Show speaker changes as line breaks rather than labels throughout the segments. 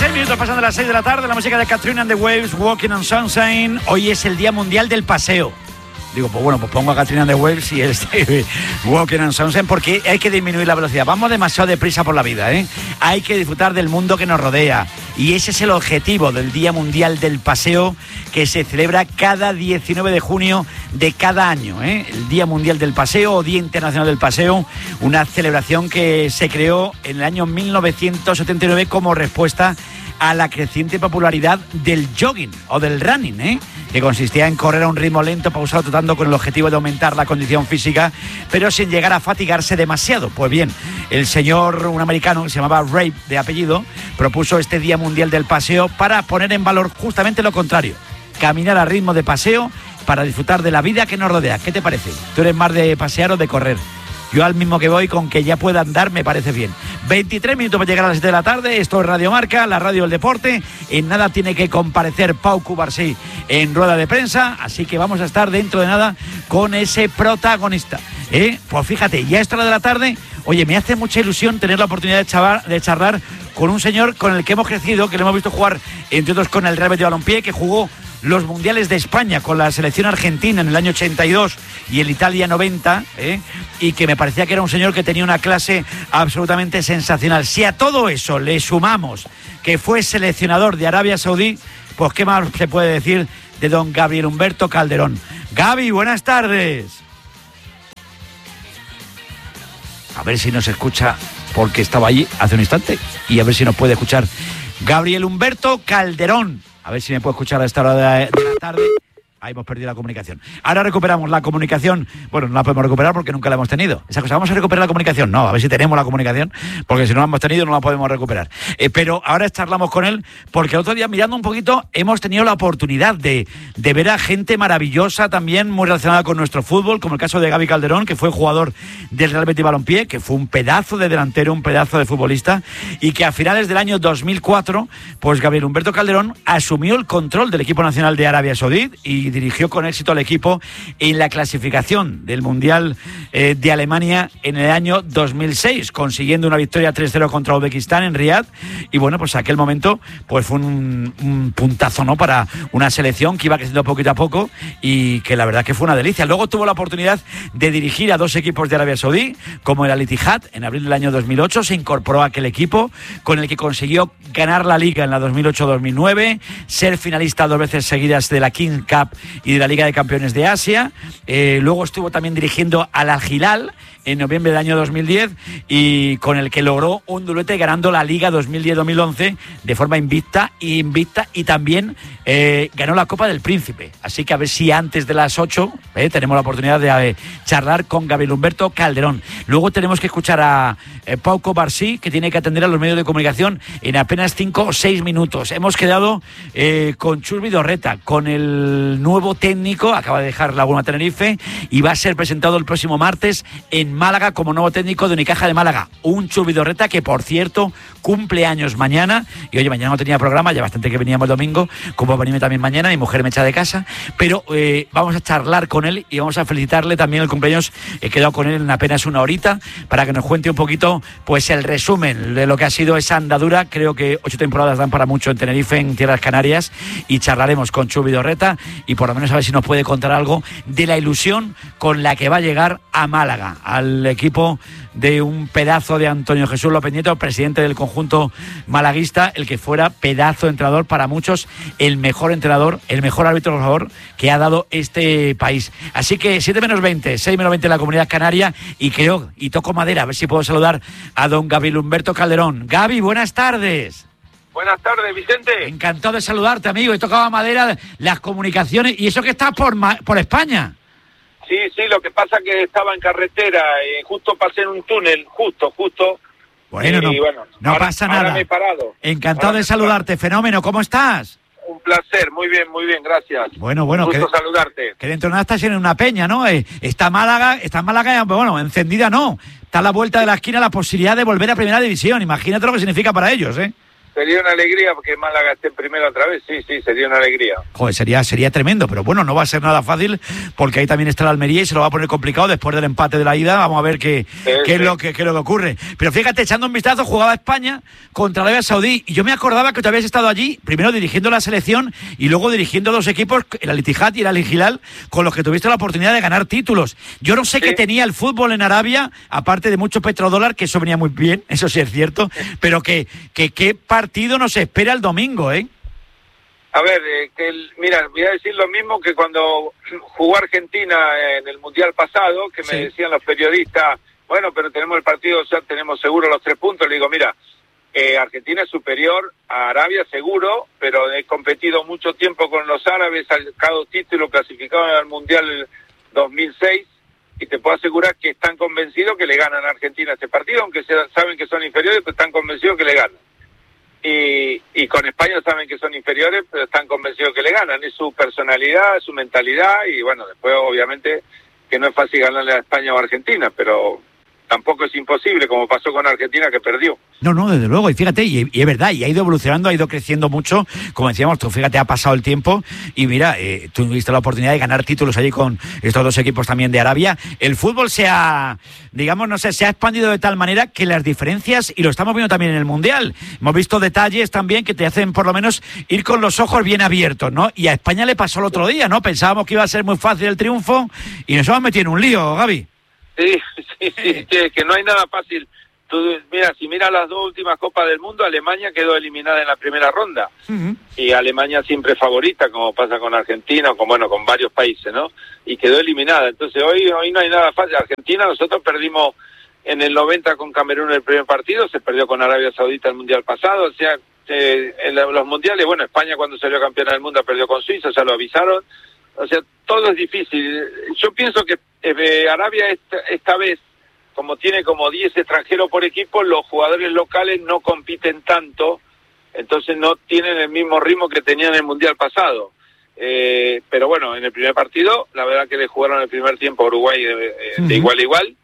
6 minutos pasando las 6 de la tarde, la música de Katrina and the Waves, Walking on Sunshine. Hoy es el Día Mundial del Paseo. Digo, pues bueno, pues pongo a Katrina and the Waves y Walking on Sunshine, porque hay que disminuir la velocidad. Vamos demasiado deprisa por la vida, ¿eh? Hay que disfrutar del mundo que nos rodea. Y ese es el objetivo del Día Mundial del Paseo, que se celebra cada 19 de junio de cada año, ¿eh? El Día Mundial del Paseo o Día Internacional del Paseo, una celebración que se creó en el año 1979 como respuesta a la creciente popularidad del jogging o del running, que consistía en correr a un ritmo lento, pausado, tratando con el objetivo de aumentar la condición física, pero sin llegar a fatigarse demasiado. Pues bien, el señor, un americano que se llamaba Ray de apellido, propuso este Día Mundial del Paseo para poner en valor justamente lo contrario: caminar a ritmo de paseo para disfrutar de la vida que nos rodea. ¿Qué te parece? ¿Tú eres más de pasear o de correr? Yo al mismo que voy, con que ya pueda andar, me parece bien. 23 minutos para llegar a las 7 de la tarde. Esto es Radio Marca, la radio del deporte. En nada tiene que comparecer Pau Cubarsí en rueda de prensa, así que vamos a estar dentro de nada con ese protagonista. Pues fíjate, ya a esta hora de la tarde, oye, me hace mucha ilusión tener la oportunidad de charlar con un señor con el que hemos crecido, que le hemos visto jugar, entre otros, con el Real Betis Balompié, que jugó los mundiales de España con la selección argentina en el año 82 y el Italia 90, y que me parecía que era un señor que tenía una clase absolutamente sensacional. Si a todo eso le sumamos que fue seleccionador de Arabia Saudí, pues qué más se puede decir de don Gabriel Humberto Calderón. Gaby, buenas tardes. A ver si nos escucha, porque estaba allí hace un instante, y a ver si nos puede escuchar Gabriel Humberto Calderón. A ver si me puede escuchar a esta hora de la tarde. Ahí hemos perdido la comunicación. Ahora recuperamos la comunicación. Bueno, no la podemos recuperar porque nunca la hemos tenido. Esa cosa, ¿vamos a recuperar la comunicación? No, a ver si tenemos la comunicación, porque si no la hemos tenido no la podemos recuperar. Pero ahora charlamos con él, porque el otro día, mirando un poquito, hemos tenido la oportunidad de ver a gente maravillosa también, muy relacionada con nuestro fútbol, como el caso de Gaby Calderón, que fue jugador del Real Betis Balompié, que fue un pedazo de delantero, un pedazo de futbolista, y que a finales del año 2004, pues Gabriel Humberto Calderón asumió el control del equipo nacional de Arabia Saudí y dirigió con éxito al equipo en la clasificación del Mundial de Alemania en el año 2006, consiguiendo una victoria 3-0 contra Uzbekistán en Riad. Y bueno, pues aquel momento pues fue un puntazo, ¿no?, para una selección que iba creciendo poquito a poco y que la verdad que fue una delicia. Luego tuvo la oportunidad de dirigir a dos equipos de Arabia Saudí, como el Al Ittihad. En abril del año 2008 se incorporó a aquel equipo, con el que consiguió ganar la Liga en la 2008-2009, ser finalista 2 veces seguidas de la King Cup y de la Liga de Campeones de Asia. Luego estuvo también dirigiendo al Al Hilal en noviembre del año 2010, y con el que logró un doblete ganando la Liga 2010-2011 de forma invicta, y también ganó la Copa del Príncipe. Así que a ver si antes de las 8 tenemos la oportunidad de charlar con Gabriel Humberto Calderón. Luego tenemos que escuchar a Pau Cubarsí, que tiene que atender a los medios de comunicación en apenas 5 o 6 minutos. Hemos quedado con Chus Vidorreta, con el nuevo técnico, acaba de dejar Laguna Tenerife, y va a ser presentado el próximo martes en Málaga como nuevo técnico de Unicaja de Málaga. Un Chus Vidorreta que, por cierto, cumple años mañana. Y oye, mañana no tenía programa, ya bastante que veníamos el domingo, como venirme también mañana, mi mujer me echa de casa, pero vamos a charlar con él y vamos a felicitarle también el cumpleaños. He quedado con él en apenas una horita para que nos cuente un poquito pues el resumen de lo que ha sido esa andadura. Creo que 8 temporadas dan para mucho en Tenerife, en Tierras Canarias, y charlaremos con Chus Vidorreta y por lo menos a ver si nos puede contar algo de la ilusión con la que va a llegar a Málaga, al equipo de un pedazo de Antonio Jesús López Nieto, presidente del conjunto malaguista, el que fuera pedazo de entrenador, para muchos el mejor entrenador, el mejor árbitro, por favor, que ha dado este país. Así que 7 menos 20, 6 menos 20 en la Comunidad Canaria, y creo, y toco madera, a ver si puedo saludar a don Gabriel Humberto Calderón. Gaby, buenas tardes.
Buenas tardes, Vicente.
Encantado de saludarte, amigo. He tocado madera, las comunicaciones, y eso que estás por España.
Sí, lo que pasa que estaba en carretera, justo pasé en un túnel, justo.
Bueno, no pasa nada.
Ahora me he parado.
Encantado de saludarte, fenómeno, ¿cómo estás?
Un placer, muy bien, gracias.
Bueno,
un gusto saludarte.
Que dentro de nada estás en una peña, ¿no? Está Málaga, bueno, encendida no. Está a la vuelta de la esquina la posibilidad de volver a Primera División. Imagínate lo que significa para ellos, ¿eh?
Sería una alegría porque Málaga esté primero otra vez, sí, sería una alegría.
Joder, sería tremendo, pero bueno, no va a ser nada fácil porque ahí también está la Almería y se lo va a poner complicado después del empate de la ida. Vamos a ver qué es lo que ocurre. Pero fíjate, echando un vistazo, jugaba España contra Arabia Saudí y yo me acordaba que tú habías estado allí, primero dirigiendo la selección y luego dirigiendo dos equipos, el Al Ittihad y el Al Hilal, con los que tuviste la oportunidad de ganar títulos. Yo no sé qué tenía el fútbol en Arabia, aparte de mucho petrodólar, que eso venía muy bien, eso sí es cierto, pero qué partido nos espera el domingo, ¿eh?
A ver, mira, voy a decir lo mismo que cuando jugó Argentina en el Mundial pasado, que me decían los periodistas, bueno, pero tenemos el partido, ya tenemos seguro los 3 puntos. Le digo, mira, Argentina es superior a Arabia seguro, pero he competido mucho tiempo con los árabes, sacado título, clasificado al Mundial 2006, y te puedo asegurar que están convencidos que le ganan a Argentina este partido, aunque saben que son inferiores, pero están convencidos que le ganan. Y con España saben que son inferiores, pero están convencidos que le ganan. Es su personalidad, su mentalidad, y bueno, después obviamente que no es fácil ganarle a España o a Argentina, pero tampoco es imposible, como pasó con Argentina, que perdió.
No, desde luego, y fíjate, y es verdad, y ha ido evolucionando, ha ido creciendo mucho, como decíamos, tú fíjate, ha pasado el tiempo, y mira, tú tuviste la oportunidad de ganar títulos allí con estos dos equipos también de Arabia. El fútbol se ha expandido de tal manera que las diferencias, y lo estamos viendo también en el Mundial, hemos visto detalles también que te hacen por lo menos ir con los ojos bien abiertos, ¿no? Y a España le pasó el otro día, ¿no? Pensábamos que iba a ser muy fácil el triunfo, y nos hemos metido en un lío, Gaby.
Sí, que no hay nada fácil. Tú, mira, si miras las 2 últimas Copas del Mundo, Alemania quedó eliminada en la primera ronda. Uh-huh. Y Alemania siempre favorita, como pasa con Argentina, o con varios países, ¿no? Y quedó eliminada. Entonces hoy no hay nada fácil. Argentina, nosotros perdimos en el 90 con Camerún el primer partido, se perdió con Arabia Saudita el Mundial pasado, o sea, en los Mundiales, bueno, España cuando salió campeona del mundo perdió con Suiza, ya lo avisaron. O sea, todo es difícil. Yo pienso que Arabia esta vez, como tiene como 10 extranjeros por equipo, los jugadores locales no compiten tanto, entonces no tienen el mismo ritmo que tenían en el Mundial pasado. Pero bueno, en el primer partido, la verdad que le jugaron el primer tiempo a Uruguay de igual a igual.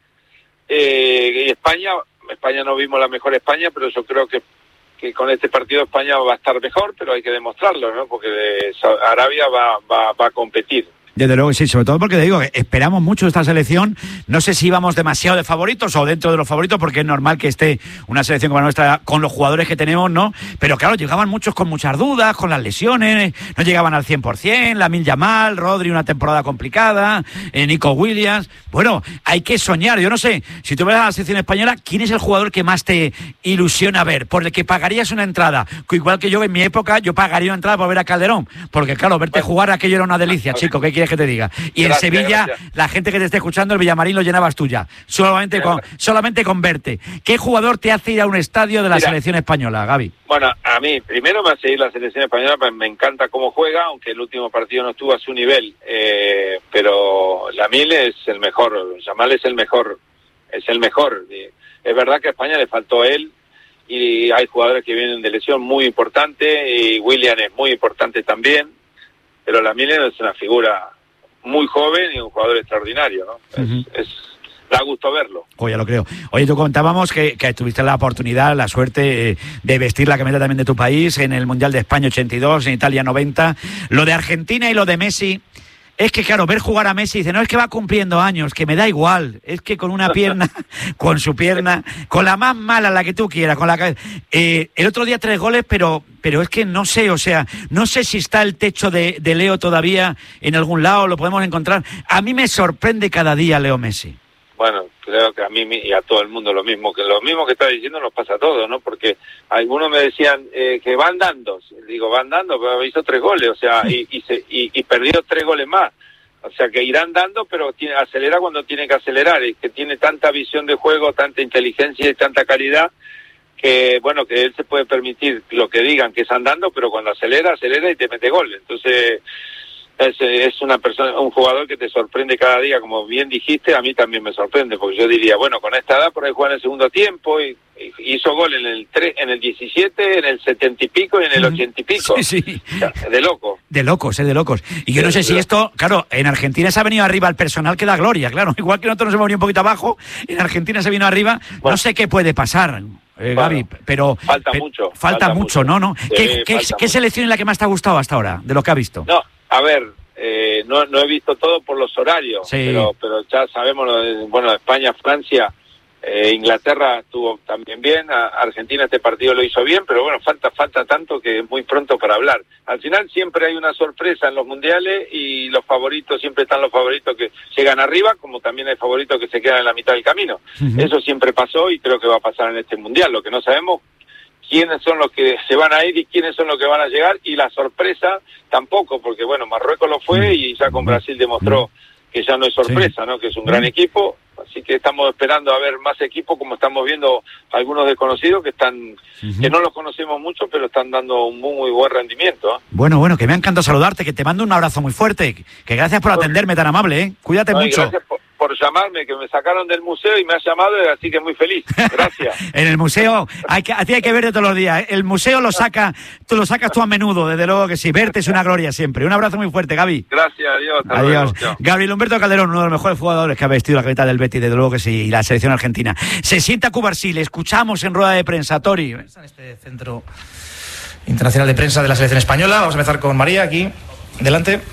Y España no vimos la mejor España, pero yo creo que con este partido España va a estar mejor, pero hay que demostrarlo, ¿no? Porque Arabia va a competir.
Desde luego sí, sobre todo porque te digo que esperamos mucho esta selección. No sé si íbamos demasiado de favoritos o dentro de los favoritos, porque es normal que esté una selección como la nuestra con los jugadores que tenemos, ¿no? Pero claro, llegaban muchos con muchas dudas, con las lesiones, no llegaban al 100%, Lamine Yamal, Rodri, una temporada complicada, Nico Williams. Bueno, hay que soñar. Yo no sé, si tú ves a la selección española, ¿quién es el jugador que más te ilusiona ver? Por el que pagarías una entrada. Igual que yo en mi época, yo pagaría una entrada por ver a Calderón, porque claro, verte jugar aquello era una delicia, chico, ¿qué quieres que te diga? Y gracias, en Sevilla, gracias. La gente que te esté escuchando, el Villamarín lo llenabas tú ya, solamente con verte. ¿Qué jugador te hace ir a un estadio de la selección española, Gaby?
Bueno, a mí, primero me hace ir la selección española, me encanta cómo juega, aunque el último partido no estuvo a su nivel, pero Lamine es el mejor, Yamal es el mejor. Es verdad que a España le faltó él, y hay jugadores que vienen de lesión muy importante, y William es muy importante también, pero Lamine es una figura muy joven y un jugador extraordinario, ¿no? Uh-huh. Da gusto verlo.
Ya lo creo. Oye, tú comentábamos que tuviste la oportunidad, la suerte de vestir la camiseta también de tu país en el Mundial de España 82, en Italia 90. Lo de Argentina y lo de Messi, es que claro, ver jugar a Messi, dice, no, es que va cumpliendo años, que me da igual, es que con una pierna, con su pierna, con la más mala, la que tú quieras, con la cabeza. El otro día 3 goles, pero es que no sé, o sea, no sé si está el techo de Leo todavía en algún lado, lo podemos encontrar. A mí me sorprende cada día Leo Messi.
Bueno, creo que a mí y a todo el mundo lo mismo que está diciendo nos pasa a todos, ¿no? Porque algunos me decían que van dando, digo, van dando, pero hizo 3 goles, o sea, y perdió 3 goles más. O sea, que irán dando, pero acelera cuando tiene que acelerar, y que tiene tanta visión de juego, tanta inteligencia y tanta calidad, que bueno, que él se puede permitir lo que digan, que es andando, pero cuando acelera y te mete gol. Entonces es un jugador que te sorprende cada día, como bien dijiste. A mí también me sorprende, porque yo diría, bueno, con esta edad por ahí juega en el segundo tiempo, y hizo gol en el 17, en el 70 y pico y en el 80 y pico.
Sí.
O sea, de locos.
De locos. Y yo no sé si esto, claro, en Argentina se ha venido arriba el personal que da gloria, claro. Igual que nosotros nos hemos venido un poquito abajo, en Argentina se vino arriba. Bueno, no sé qué puede pasar. Gaby, pero
falta mucho.
Falta mucho, ¿no?
Sí,
¿Qué selección es la que más te ha gustado hasta ahora, de lo que has visto?
No, a ver, no he visto todo por los horarios,
sí.
pero ya sabemos, bueno, España, Francia, Inglaterra estuvo también bien, Argentina este partido lo hizo bien, pero bueno, falta tanto que es muy pronto para hablar. Al final siempre hay una sorpresa en los mundiales y los favoritos, siempre están los favoritos que llegan arriba, como también hay favoritos que se quedan en la mitad del camino. Eso siempre pasó y creo que va a pasar en este mundial. Lo que no sabemos, quiénes son los que se van a ir y quiénes son los que van a llegar, y la sorpresa tampoco, porque bueno, Marruecos lo fue y ya con Brasil demostró que ya no es sorpresa, ¿no? Que es un gran equipo, así que estamos esperando a ver más equipos, como estamos viendo algunos desconocidos que están, que no los conocemos mucho, pero están dando un muy buen rendimiento, ¿eh?
Bueno, que me ha encantado saludarte, que te mando un abrazo muy fuerte, que gracias por atenderme tan amable, ¿eh? Cuídate mucho.
Gracias por llamarme, que me sacaron del museo y me has llamado, así que muy feliz. Gracias.
En el museo, a ti hay que verte todos los días, ¿eh? El museo lo sacas tú a menudo, desde luego que sí. Verte es una gloria siempre. Un abrazo muy fuerte, Gaby.
Gracias, adiós.
Adiós. Gabriel Humberto Calderón, uno de los mejores jugadores que ha vestido la camiseta del Betis, desde luego que sí, y la selección argentina. Se sienta Cubarsí, le escuchamos en rueda de prensa, Tori.
En este centro internacional de prensa de la selección española. Vamos a empezar con María, aquí, delante.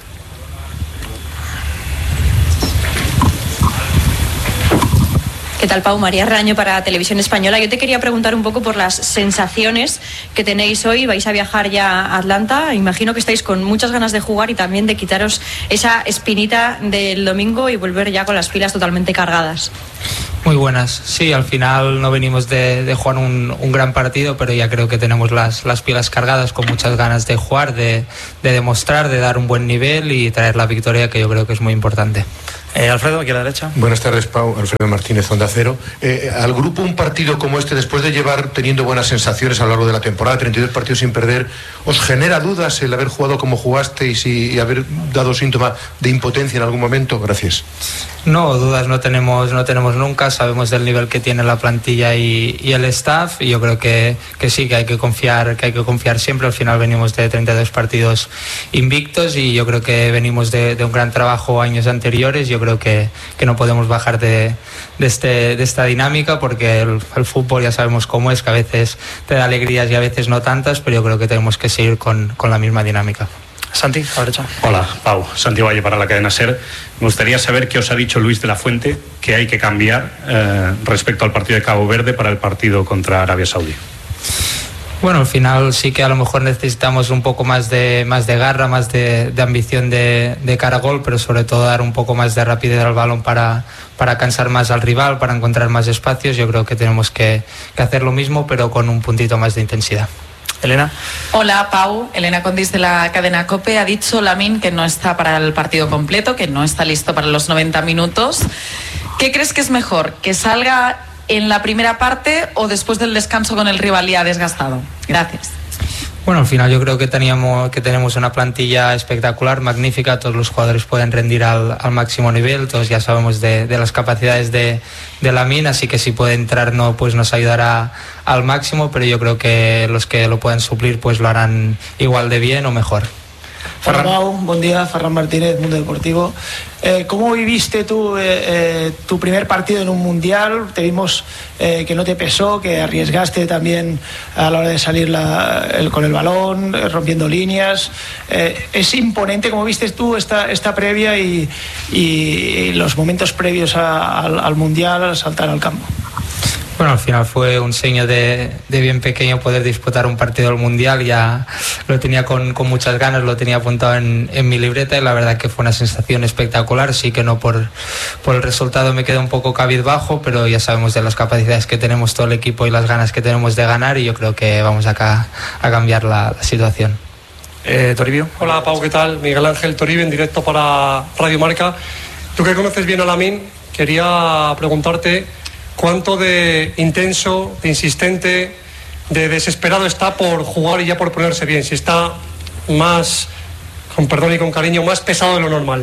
¿Qué tal, Pau? María Raño para Televisión Española. Yo te quería preguntar un poco por las sensaciones que tenéis hoy. Vais a viajar ya a Atlanta. Imagino que estáis con muchas ganas de jugar y también de quitaros esa espinita del domingo y volver ya con las pilas totalmente cargadas.
Muy buenas. Sí, al final no venimos de jugar un gran partido, pero ya creo que tenemos las pilas cargadas, con muchas ganas de jugar, de demostrar, de dar un buen nivel y traer la victoria, que yo creo que es muy importante.
Alfredo, aquí a la derecha.
Buenas tardes, Pau. Alfredo Martínez, Onda Cero. Al grupo, un partido como este, después de llevar teniendo buenas sensaciones a lo largo de la temporada, 32 partidos sin perder, ¿os genera dudas el haber jugado como jugasteis y haber dado síntoma de impotencia en algún momento? Gracias.
No, dudas no tenemos nunca. Sabemos del nivel que tiene la plantilla y el staff, y yo creo que sí, que hay que confiar siempre. Al final venimos de 32 partidos invictos y yo creo que venimos de un gran trabajo años anteriores. Yo creo que no podemos bajar de esta dinámica, porque el fútbol ya sabemos cómo es, que a veces te da alegrías y a veces no tantas, pero yo creo que tenemos que seguir con la misma dinámica.
Santi, a la derecha.
Hola, Pau. Santi Valle para la cadena SER. Me gustaría saber qué os ha dicho Luis de la Fuente que hay que cambiar respecto al partido de Cabo Verde para el partido contra Arabia Saudí.
Bueno, al final sí que a lo mejor necesitamos un poco más de garra, más de ambición de cara a gol, pero sobre todo dar un poco más de rapidez al balón para cansar más al rival, para encontrar más espacios. Yo creo que tenemos que hacer lo mismo, pero con un puntito más de intensidad.
Elena.
Hola, Pau. Elena Condis de la cadena COPE. Ha dicho Lamine que no está para el partido completo, que no está listo para los 90 minutos. ¿Qué crees que es mejor? ¿Que salga en la primera parte o después del descanso con el rival ya desgastado? Gracias.
Bueno, al final yo creo que tenemos una plantilla espectacular, magnífica. Todos los jugadores pueden rendir al máximo nivel. Todos ya sabemos de las capacidades de Lamine, así que si puede entrar pues nos ayudará al máximo, pero yo creo que los que lo puedan suplir pues lo harán igual de bien o mejor.
Hola, Pau, buen día, Ferran Martínez, Mundo Deportivo. ¿Cómo viviste tú tu primer partido en un mundial? Te vimos que no te pesó, que arriesgaste también a la hora de salir con el balón, rompiendo líneas. ¿Es imponente? ¿Cómo viste tú esta previa y los momentos previos al mundial, al saltar al campo?
Bueno, al final fue un sueño de bien pequeño poder disputar un partido del Mundial. Ya lo tenía con muchas ganas, lo tenía apuntado en mi libreta y la verdad que fue una sensación espectacular. Sí que no por el resultado me quedé un poco cabizbajo, pero ya sabemos de las capacidades que tenemos todo el equipo y las ganas que tenemos de ganar, y yo creo que vamos acá a cambiar la situación.
Toribio.
Hola, Pau, ¿qué tal? Miguel Ángel Toribio, en directo para Radio Marca. Tú que conoces bien a Lamine, quería preguntarte cuánto de intenso, de insistente, de desesperado está por jugar y ya por ponerse bien. Si está más, con perdón y con cariño, más pesado de lo normal.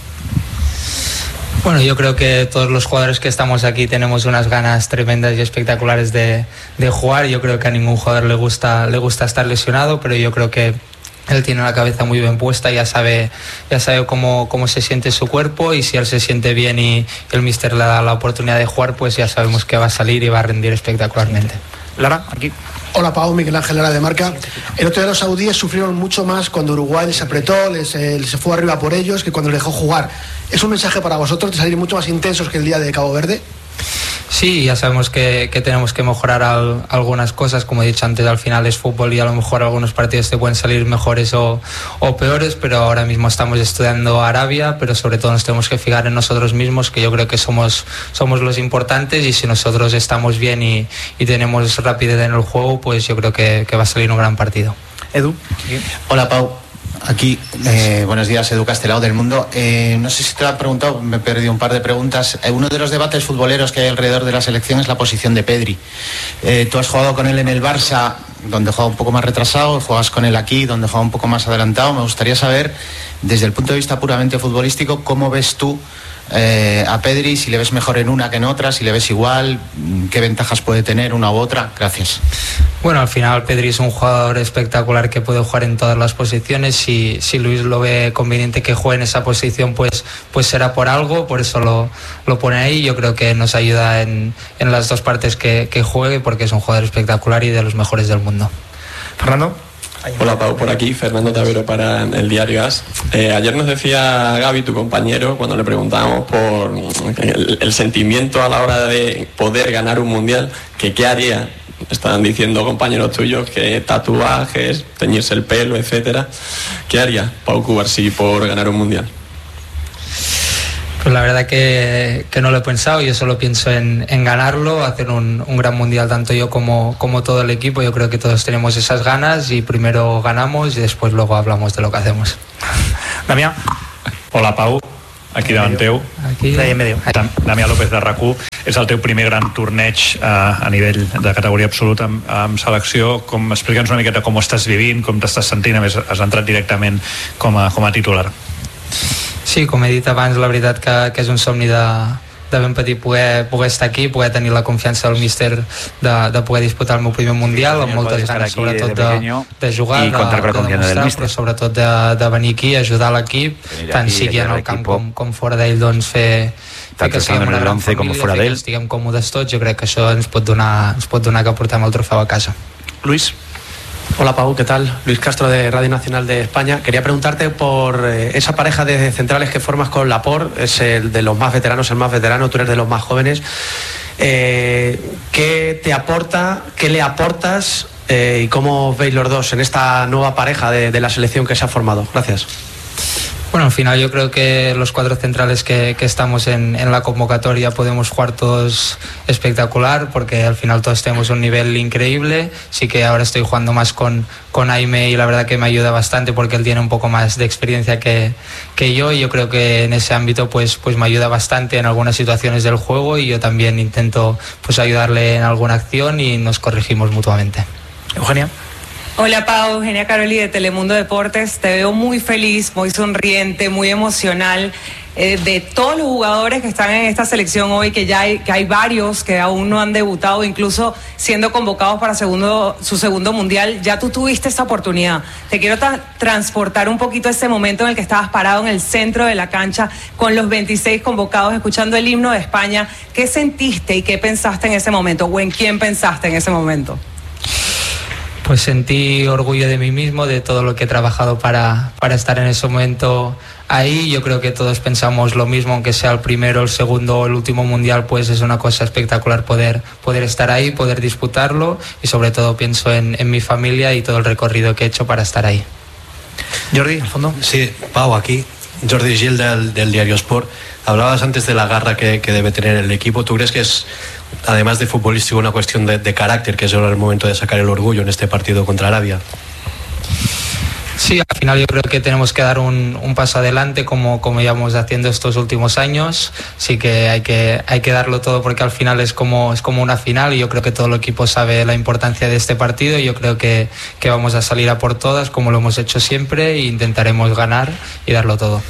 Bueno, yo creo que todos los jugadores que estamos aquí tenemos unas ganas tremendas y espectaculares de jugar. Yo creo que a ningún jugador le gusta estar lesionado, pero yo creo que él tiene la cabeza muy bien puesta, ya sabe cómo se siente su cuerpo, y si él se siente bien y el míster le da la oportunidad de jugar, pues ya sabemos que va a salir y va a rendir espectacularmente.
Lara, aquí.
Hola Pau, Miguel Ángel Lara de Marca. El otro día los saudíes sufrieron mucho más cuando Uruguay les apretó, se fue arriba por ellos, que cuando les dejó jugar. ¿Es un mensaje para vosotros de salir mucho más intensos que el día de Cabo Verde?
Sí, ya sabemos que tenemos que mejorar algunas cosas, como he dicho antes, al final es fútbol y a lo mejor algunos partidos te pueden salir mejores o peores, pero ahora mismo estamos estudiando Arabia, pero sobre todo nos tenemos que fijar en nosotros mismos, que yo creo que somos los importantes, y si nosotros estamos bien y tenemos rapidez en el juego, pues yo creo que va a salir un gran partido.
Edu.
Hola Pau. Aquí, buenos días, Edu Castelao del Mundo. No sé si te lo han preguntado, me he perdido un par de preguntas. Uno de los debates futboleros que hay alrededor de la selección es la posición de Pedri. Tú has jugado con él en el Barça, donde juega un poco más retrasado, juegas con él aquí, donde juega un poco más adelantado. Me gustaría saber, desde el punto de vista puramente futbolístico, ¿cómo ves tú a Pedri? Si le ves mejor en una que en otra, si le ves igual, ¿qué ventajas puede tener una u otra? Gracias.
Bueno, al final Pedri es un jugador espectacular que puede jugar en todas las posiciones. Si Luis lo ve conveniente que juegue en esa posición, pues será por algo, por eso lo pone ahí. Yo creo que nos ayuda en las dos partes que juegue, porque es un jugador espectacular y de los mejores del mundo.
Fernando.
Hola Pau, por aquí, Fernando Tavero para el diario AS. Ayer nos decía Gaby, tu compañero, cuando le preguntábamos por el sentimiento a la hora de poder ganar un mundial, que qué haría. Estaban diciendo compañeros tuyos que tatuajes, teñirse el pelo, etcétera. ¿Qué haría Pau Cubarsí por ganar un mundial?
Pues la verdad que no lo he pensado, yo solo pienso en ganarlo, hacer un gran mundial, tanto yo como todo el equipo. Yo creo que todos tenemos esas ganas y primero ganamos y después luego hablamos de lo que hacemos.
Damià.
Hola Pau, aquí davant teu.
Aquí.
Damià López de RAC1. És el teu primer gran torneig a nivell de categoria absoluta amb selecció. Explica'ns una miqueta com ho estàs vivint, com t'estàs sentint, a més has entrat directament com a titular.
Sí, com he dit abans, la veritat que és un somni de ben petit poder estar aquí, poder tenir la confiança del míster de poder disputar el meu primer mundial, amb moltes ganes sobretot de jugar, de demostrar, però sobretot de venir aquí, ajudar l'equip, tant sigui en el camp com fora d'ell, doncs fer que siguem una gran família, fer que estiguem còmodes tots. Jo crec que això ens pot donar que portem el trofeu a casa.
Luis.
Hola Pau, ¿qué tal? Luis Castro de Radio Nacional de España. Quería preguntarte por esa pareja de centrales que formas con Laporte, es el de los más veteranos, el más veterano, tú eres de los más jóvenes. ¿Qué te aporta, qué le aportas y cómo veis los dos en esta nueva pareja de la selección que se ha formado? Gracias.
Bueno, al final yo creo que los cuatro centrales que estamos en la convocatoria podemos jugar todos espectacular, porque al final todos tenemos un nivel increíble. Sí que ahora estoy jugando más con Aime y la verdad que me ayuda bastante porque él tiene un poco más de experiencia que yo, y yo creo que en ese ámbito pues me ayuda bastante en algunas situaciones del juego, y yo también intento pues ayudarle en alguna acción y nos corregimos mutuamente.
Eugenia.
Hola Pau, Eugenia Caroli de Telemundo Deportes. Te veo muy feliz, muy sonriente, muy emocional. De todos los jugadores que están en esta selección hoy, que hay varios que aún no han debutado, incluso siendo convocados para su segundo mundial, ya tú tuviste esa oportunidad. Te quiero transportar un poquito a ese momento en el que estabas parado en el centro de la cancha con los 26 convocados, escuchando el himno de España. ¿Qué sentiste y qué pensaste en ese momento? ¿O en quién pensaste en ese momento?
Pues sentí orgullo de mí mismo, de todo lo que he trabajado para estar en ese momento ahí. Yo creo que todos pensamos lo mismo, aunque sea el primero, el segundo o el último mundial, pues es una cosa espectacular poder estar ahí, poder disputarlo, y sobre todo pienso en mi familia y todo el recorrido que he hecho para estar ahí.
Jordi, al fondo.
Sí, Pau, aquí. Jordi Gil del Diario Sport. Hablabas antes de la garra que debe tener el equipo. ¿Tú crees que es, además de futbolístico, una cuestión de carácter, que es ahora el momento de sacar el orgullo en este partido contra Arabia?
Sí, al final yo creo que tenemos que dar un paso adelante como llevamos haciendo estos últimos años. Sí que hay que darlo todo, porque al final es como una final, y yo creo que todo el equipo sabe la importancia de este partido, y yo creo que vamos a salir a por todas como lo hemos hecho siempre, e intentaremos ganar y darlo todo.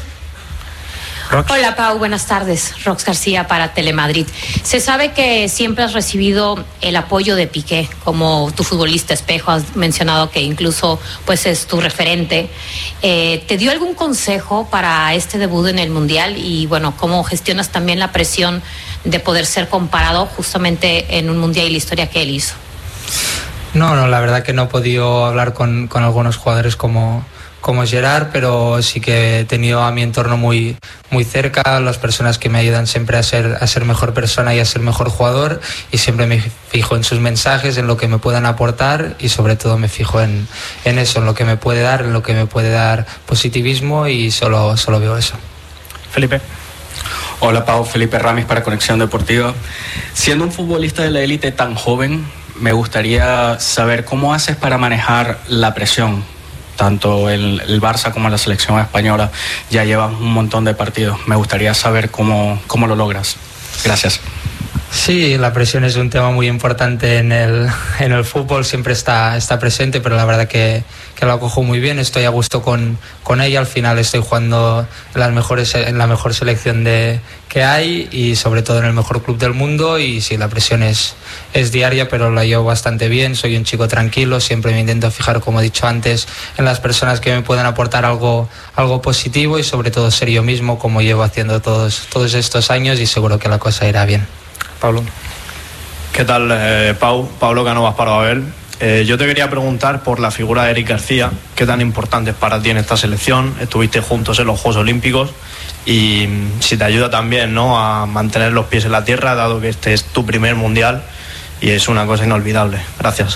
Hola Pau, buenas tardes. Rox García para Telemadrid. Se sabe que siempre has recibido el apoyo de Piqué como tu futbolista espejo. Has mencionado que incluso pues es tu referente. ¿Te dio algún consejo para este debut en el Mundial? Y bueno, ¿cómo gestionas también la presión de poder ser comparado justamente en un Mundial y la historia que él hizo?
No, la verdad que no he podido hablar con algunos jugadores como Gerard, pero sí que he tenido a mi entorno muy cerca, las personas que me ayudan siempre a ser mejor persona y a ser mejor jugador, y siempre me fijo en sus mensajes, en lo que me puedan aportar, y sobre todo me fijo en eso, en lo que me puede dar, en lo que me puede dar positivismo, y solo veo eso.
Felipe. Hola Pau, Felipe Ramis para Conexión Deportiva. Siendo un futbolista de la élite tan joven, me gustaría saber cómo haces para manejar la presión. Tanto el Barça como la selección española ya llevan un montón de partidos. Me gustaría saber cómo lo logras. Gracias.
Sí, la presión es un tema muy importante en el fútbol, siempre está presente, pero la verdad que lo acojo muy bien, estoy a gusto con ella. Al final estoy jugando en la mejor selección que hay, y sobre todo en el mejor club del mundo, y sí, la presión es diaria, pero la llevo bastante bien. Soy un chico tranquilo, siempre me intento fijar, como he dicho antes, en las personas que me pueden aportar algo positivo, y sobre todo ser yo mismo, como llevo haciendo todos estos años, y seguro que la cosa irá bien.
Pablo. ¿Qué tal, Pau? Pablo Cánovas para Babel. Yo te quería preguntar por la figura de Eric García. ¿Qué tan importante es para ti en esta selección? Estuviste juntos en los Juegos Olímpicos, y si te ayuda también, ¿no?, a mantener los pies en la tierra, dado que este es tu primer mundial y es una cosa inolvidable. Gracias.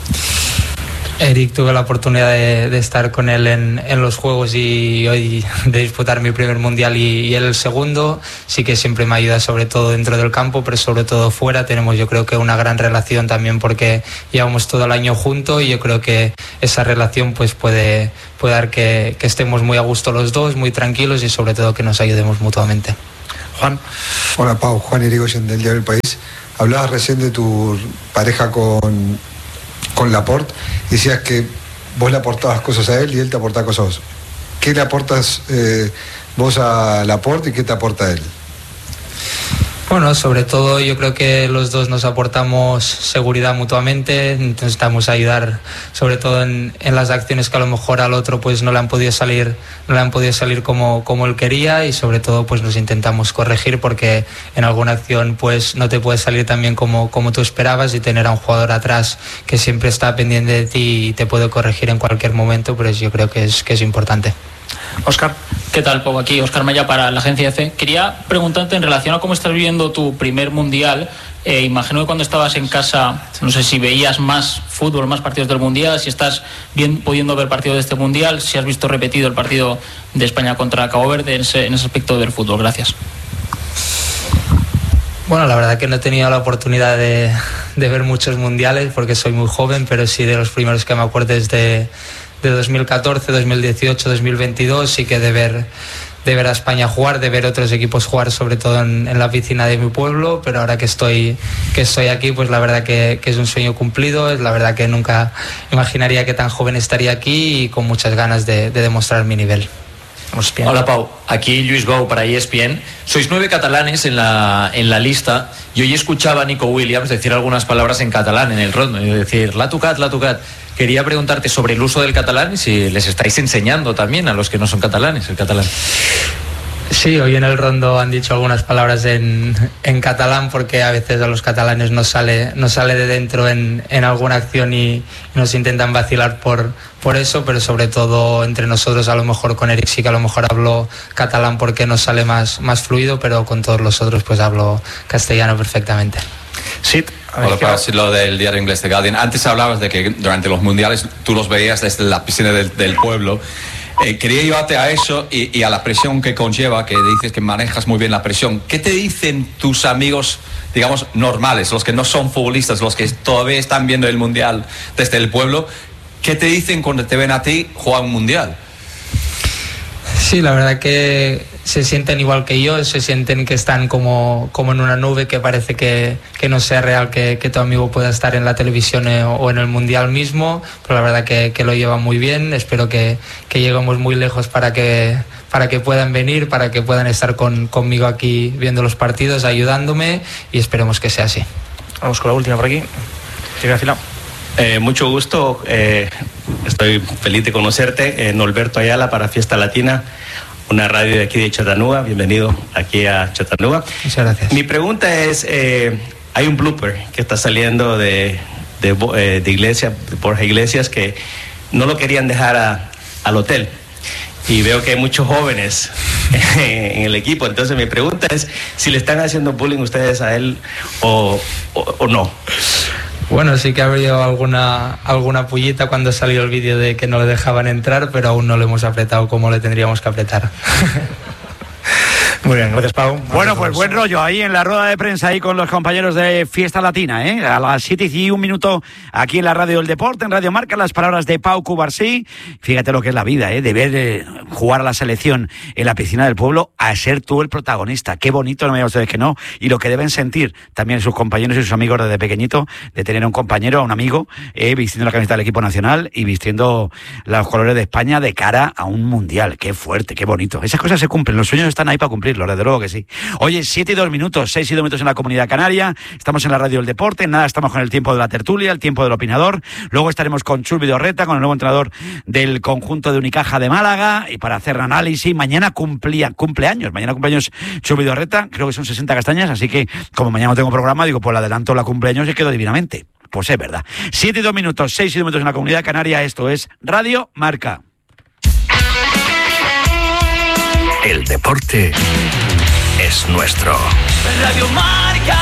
Eric, tuve la oportunidad de estar con él en los Juegos, y hoy de disputar mi primer mundial y él el segundo. Sí que siempre me ayuda, sobre todo dentro del campo, pero sobre todo fuera. Tenemos, yo creo, que una gran relación también, porque llevamos todo el año juntos, y yo creo que esa relación pues puede dar que estemos muy a gusto los dos, muy tranquilos, y sobre todo que nos ayudemos mutuamente.
Juan.
Hola Pau, Juan Irigoyen del Diario El País. Hablabas recién de tu pareja con Laporte, y decías que vos le aportabas cosas a él y él te aportaba cosas a vos. ¿Qué le aportas vos a Laporte y qué te aporta él?
Bueno, sobre todo yo creo que los dos nos aportamos seguridad mutuamente, intentamos ayudar sobre todo en las acciones que a lo mejor al otro pues no le han podido salir como él quería, y sobre todo pues nos intentamos corregir, porque en alguna acción pues no te puede salir tan bien como tú esperabas, y tener a un jugador atrás que siempre está pendiente de ti y te puede corregir en cualquier momento, pues yo creo que es importante.
Óscar.
¿Qué tal, Pau? Aquí Óscar Maya para la agencia EFE. Quería preguntarte en relación a cómo estás viviendo tu primer mundial. Imagino que cuando estabas en casa, no sé si veías más fútbol, más partidos del mundial, si estás bien pudiendo ver partidos de este mundial, si has visto repetido el partido de España contra Cabo Verde en ese aspecto del fútbol. Gracias.
Bueno, la verdad que no he tenido la oportunidad de ver muchos mundiales, porque soy muy joven, pero sí de los primeros que me acuerdo es de 2014, 2018, 2022, sí que de ver a España jugar, de ver otros equipos jugar, sobre todo en la piscina de mi pueblo, pero ahora que estoy aquí, pues la verdad que es un sueño cumplido. Es la verdad que nunca imaginaría que tan joven estaría aquí, y con muchas ganas de demostrar mi nivel.
Hola Pau, aquí Lluís Bou para ESPN. Sois 9 catalanes en la lista, y hoy escuchaba a Nico Williams decir algunas palabras en catalán en el rondo, es decir, l'ha tocat. Quería preguntarte sobre el uso del catalán y si les estáis enseñando también a los que no son catalanes el catalán.
Sí, hoy en el rondo han dicho algunas palabras en catalán, porque a veces a los catalanes nos sale de dentro en alguna acción, y nos intentan vacilar por eso, pero sobre todo entre nosotros, a lo mejor con Eric sí que a lo mejor hablo catalán porque nos sale más fluido, pero con todos los otros pues hablo castellano perfectamente.
Sí.
Hola, para decirlo del diario inglés The Guardian. Antes hablabas de que durante los mundiales tú los veías desde la piscina del pueblo. Quería llevarte a eso y a la presión que conlleva, que dices que manejas muy bien la presión. ¿Qué te dicen tus amigos, digamos, normales, los que no son futbolistas, los que todavía están viendo el mundial desde el pueblo? ¿Qué te dicen cuando te ven a ti jugar un mundial?
Sí, la verdad que se sienten igual que yo, se sienten que están como en una nube, que parece que no sea real que tu amigo pueda estar en la televisión o en el mundial mismo, pero la verdad que lo llevan muy bien. Espero que lleguemos muy lejos para que puedan venir, para que puedan estar conmigo aquí viendo los partidos, ayudándome, y esperemos que sea así.
Vamos con la última por aquí. Llega a fila.
Mucho gusto, estoy feliz de conocerte, Norberto Ayala para Fiesta Latina, una radio de aquí de Chattanooga. Bienvenido aquí a Chattanooga.
Muchas gracias.
Mi pregunta es, hay un blooper que está saliendo de de Iglesias, de Borja Iglesias, que no lo querían dejar al hotel. Y veo que hay muchos jóvenes en el equipo, entonces mi pregunta es si le están haciendo bullying ustedes a él o no.
Bueno, sí que ha habido alguna pullita cuando salió el vídeo de que no le dejaban entrar, pero aún no le hemos apretado como le tendríamos que apretar.
Muy bien, gracias, Pau. Bueno, pues buen rollo ahí en la rueda de prensa ahí con los compañeros de Fiesta Latina, ¿eh? A las 7:01 aquí en la Radio del Deporte, en Radio Marca, las palabras de Pau Cubarsí. Fíjate lo que es la vida, ¿eh? De ver jugar a la selección en la piscina del pueblo a ser tú el protagonista. Qué bonito, no me digan ustedes que no. Y lo que deben sentir también sus compañeros y sus amigos desde pequeñito, de tener a un compañero, a un amigo, vistiendo la camiseta del equipo nacional y vistiendo los colores de España de cara a un mundial. Qué fuerte, qué bonito. Esas cosas se cumplen, los sueños están ahí para cumplirlos, desde luego que sí. Oye, 7:02, 6:02 en la Comunidad Canaria, estamos en la Radio del Deporte, nada, estamos con el tiempo de la tertulia, el tiempo del opinador, luego estaremos con Chus Vidorreta, con el nuevo entrenador del conjunto de Unicaja de Málaga, y para hacer análisis, mañana cumpleaños Chus Vidorreta, creo que son 60 castañas, así que como mañana no tengo programa, digo, pues le adelanto la cumpleaños y quedo divinamente. Pues es verdad. 7:02, 6:02 en la Comunidad Canaria, esto es Radio Marca.
El deporte es nuestro.
Radio Marca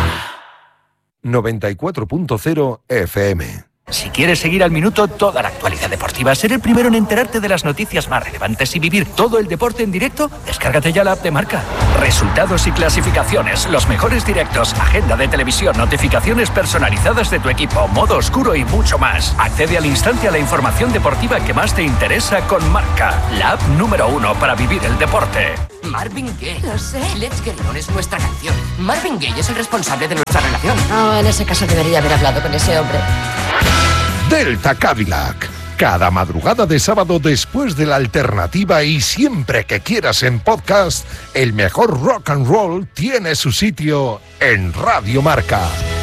94.0 FM.
Si quieres seguir al minuto toda la actualidad deportiva, ser el primero en enterarte de las noticias más relevantes y vivir todo el deporte en directo, descárgate ya la app de Marca. Resultados y clasificaciones, los mejores directos, agenda de televisión, notificaciones personalizadas de tu equipo, modo oscuro y mucho más. Accede al instante a la información deportiva que más te interesa con Marca, la app número 1 para vivir el deporte.
Marvin Gaye. Lo sé. Let's Get It On es nuestra canción. Marvin Gaye es el responsable de nuestra relación.
Oh, en ese caso debería haber hablado con ese hombre.
Delta Cadillac. Cada madrugada de sábado después de la alternativa y siempre que quieras en podcast, el mejor rock and roll tiene su sitio en Radio Marca.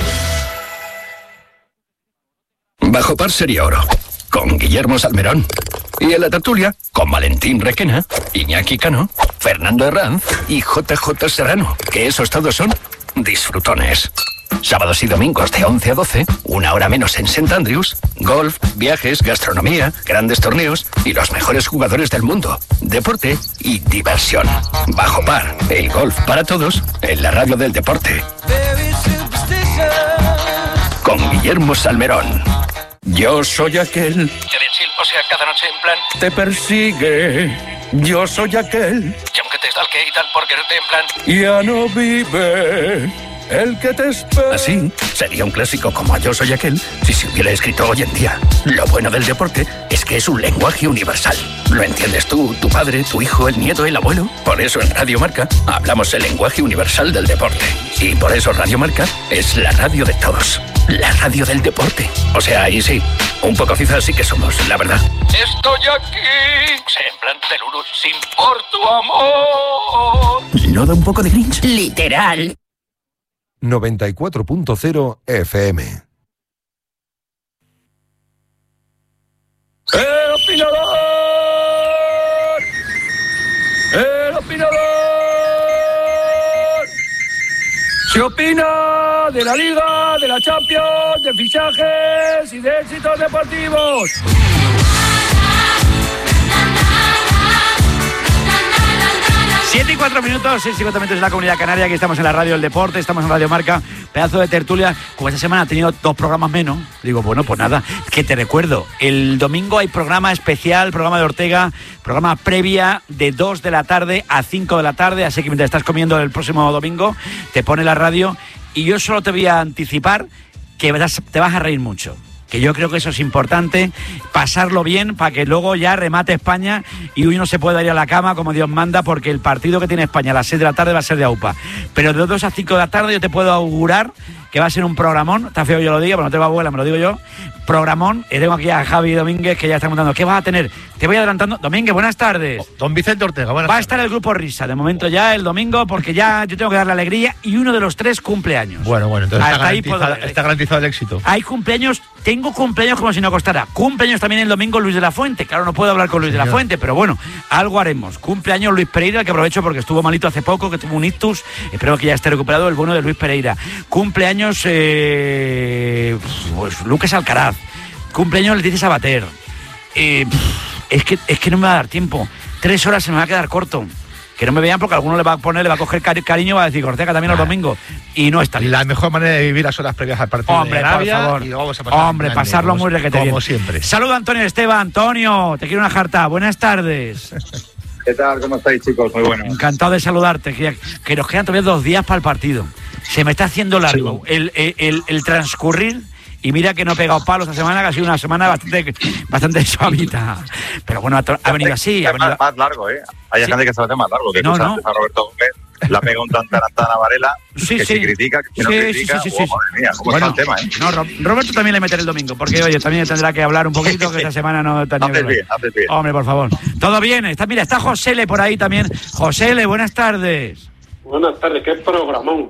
Bajo par sería oro, con Guillermo Salmerón. Y en la tertulia, con Valentín Requena, Iñaki Cano, Fernando Herranz y JJ Serrano, que esos todos son disfrutones. Sábados y domingos de 11 a 12, una hora menos en St. Andrews, golf, viajes, gastronomía, grandes torneos y los mejores jugadores del mundo, deporte y diversión. Bajo par, el golf para todos en la Radio del Deporte. Con Guillermo Salmerón. Yo soy aquel. O sea, cada noche en plan te persigue. Yo soy aquel. Y aunque te stalkee y tal por quererte en plan ya no vive el que te espera. Así sería un clásico como Yo soy aquel si se hubiera escrito hoy en día. Lo bueno del deporte es que es un lenguaje universal. Lo entiendes tú, tu padre, tu hijo, el nieto, el abuelo. Por eso en Radio Marca hablamos el lenguaje universal del deporte. Y por eso Radio Marca es la radio de todos. La radio del deporte. O sea, ahí sí, un poco fifas sí que somos, la verdad. Estoy aquí, en plan teluru, sin por tu amor. ¿No da un poco de cringe?
Literal.
94.0 FM.
¡El opinador! ¡El opinador! Se opina de la Liga, de la Champions, de fichajes y de éxitos deportivos.
7:04, 6:50 en la Comunidad Canaria, aquí estamos en la Radio del Deporte, estamos en Radio Marca, pedazo de tertulia. Como esta semana ha tenido 2 programas menos, digo, bueno, pues nada, que te recuerdo, el domingo hay programa especial, programa de Ortega, programa previa de 2 de la tarde a 5 de la tarde, así que mientras estás comiendo el próximo domingo, te pone la radio y yo solo te voy a anticipar que te vas a reír mucho. Que yo creo que eso es importante, pasarlo bien para que luego ya remate España y uno se pueda ir a la cama como Dios manda, porque el partido que tiene España a las 6 de la tarde va a ser de AUPA. Pero de 2 a 5 de la tarde yo te puedo augurar que va a ser un programón, está feo que yo lo diga, pero no te va a abuela, me lo digo yo, Programón. Tengo aquí a Javi Domínguez, que ya está contando. ¿Qué vas a tener? Te voy adelantando. Domínguez, buenas tardes.
Don Vicente Ortega, buenas tardes.
Va a estar el grupo Risa, de momento ya el domingo, porque ya yo tengo que darle alegría y uno de los 3 cumpleaños.
Bueno, entonces
está
garantizado el éxito.
Hay cumpleaños, tengo cumpleaños como si no costara. Cumpleaños también el domingo Luis de la Fuente. Claro, no puedo hablar con Luis de la Fuente, pero bueno, algo haremos. Cumpleaños Luis Pereira, que aprovecho porque estuvo malito hace poco, que tuvo un ictus. Espero que ya esté recuperado, el bueno de Luis Pereira. Cumpleaños pues, Lucas Alcaraz. Cumpleaños Leticia Sabater. Es que no me va a dar tiempo. 3 horas se me va a quedar corto. Que no me vean porque alguno le va a coger cariño, va a decir Ortega también los domingos. Y no está bien.
La mejor manera de vivir las horas previas al partido de Arabia,
por favor.
Y vamos a pasar
pasarlo muy requete bien.
Como siempre.
Saluda Antonio Esteban. Antonio, te quiero una jarta. Buenas tardes.
¿Qué tal? ¿Cómo estáis, chicos? Muy bueno.
Encantado de saludarte. Que nos quedan todavía 2 días para el partido. Se me está haciendo largo el transcurrir. Y mira que no he pegado palos esta semana, que ha sido una semana bastante suavita. Pero bueno, ha venido así.
Más largo, ¿eh? Hay gente que se lo hace más largo. Que
no.
A Roberto Gómez la pega un tantarantana a Varela, que si critica, que no critica. Madre mía, ¿cómo está el tema, eh?
No, Roberto también le meteré el domingo, porque oye, también tendrá que hablar un poquito, que esta semana no está
haces bien.
Hombre, por favor. Todo bien. Está Josele por ahí también. Josele, buenas tardes.
Buenas tardes, qué programón.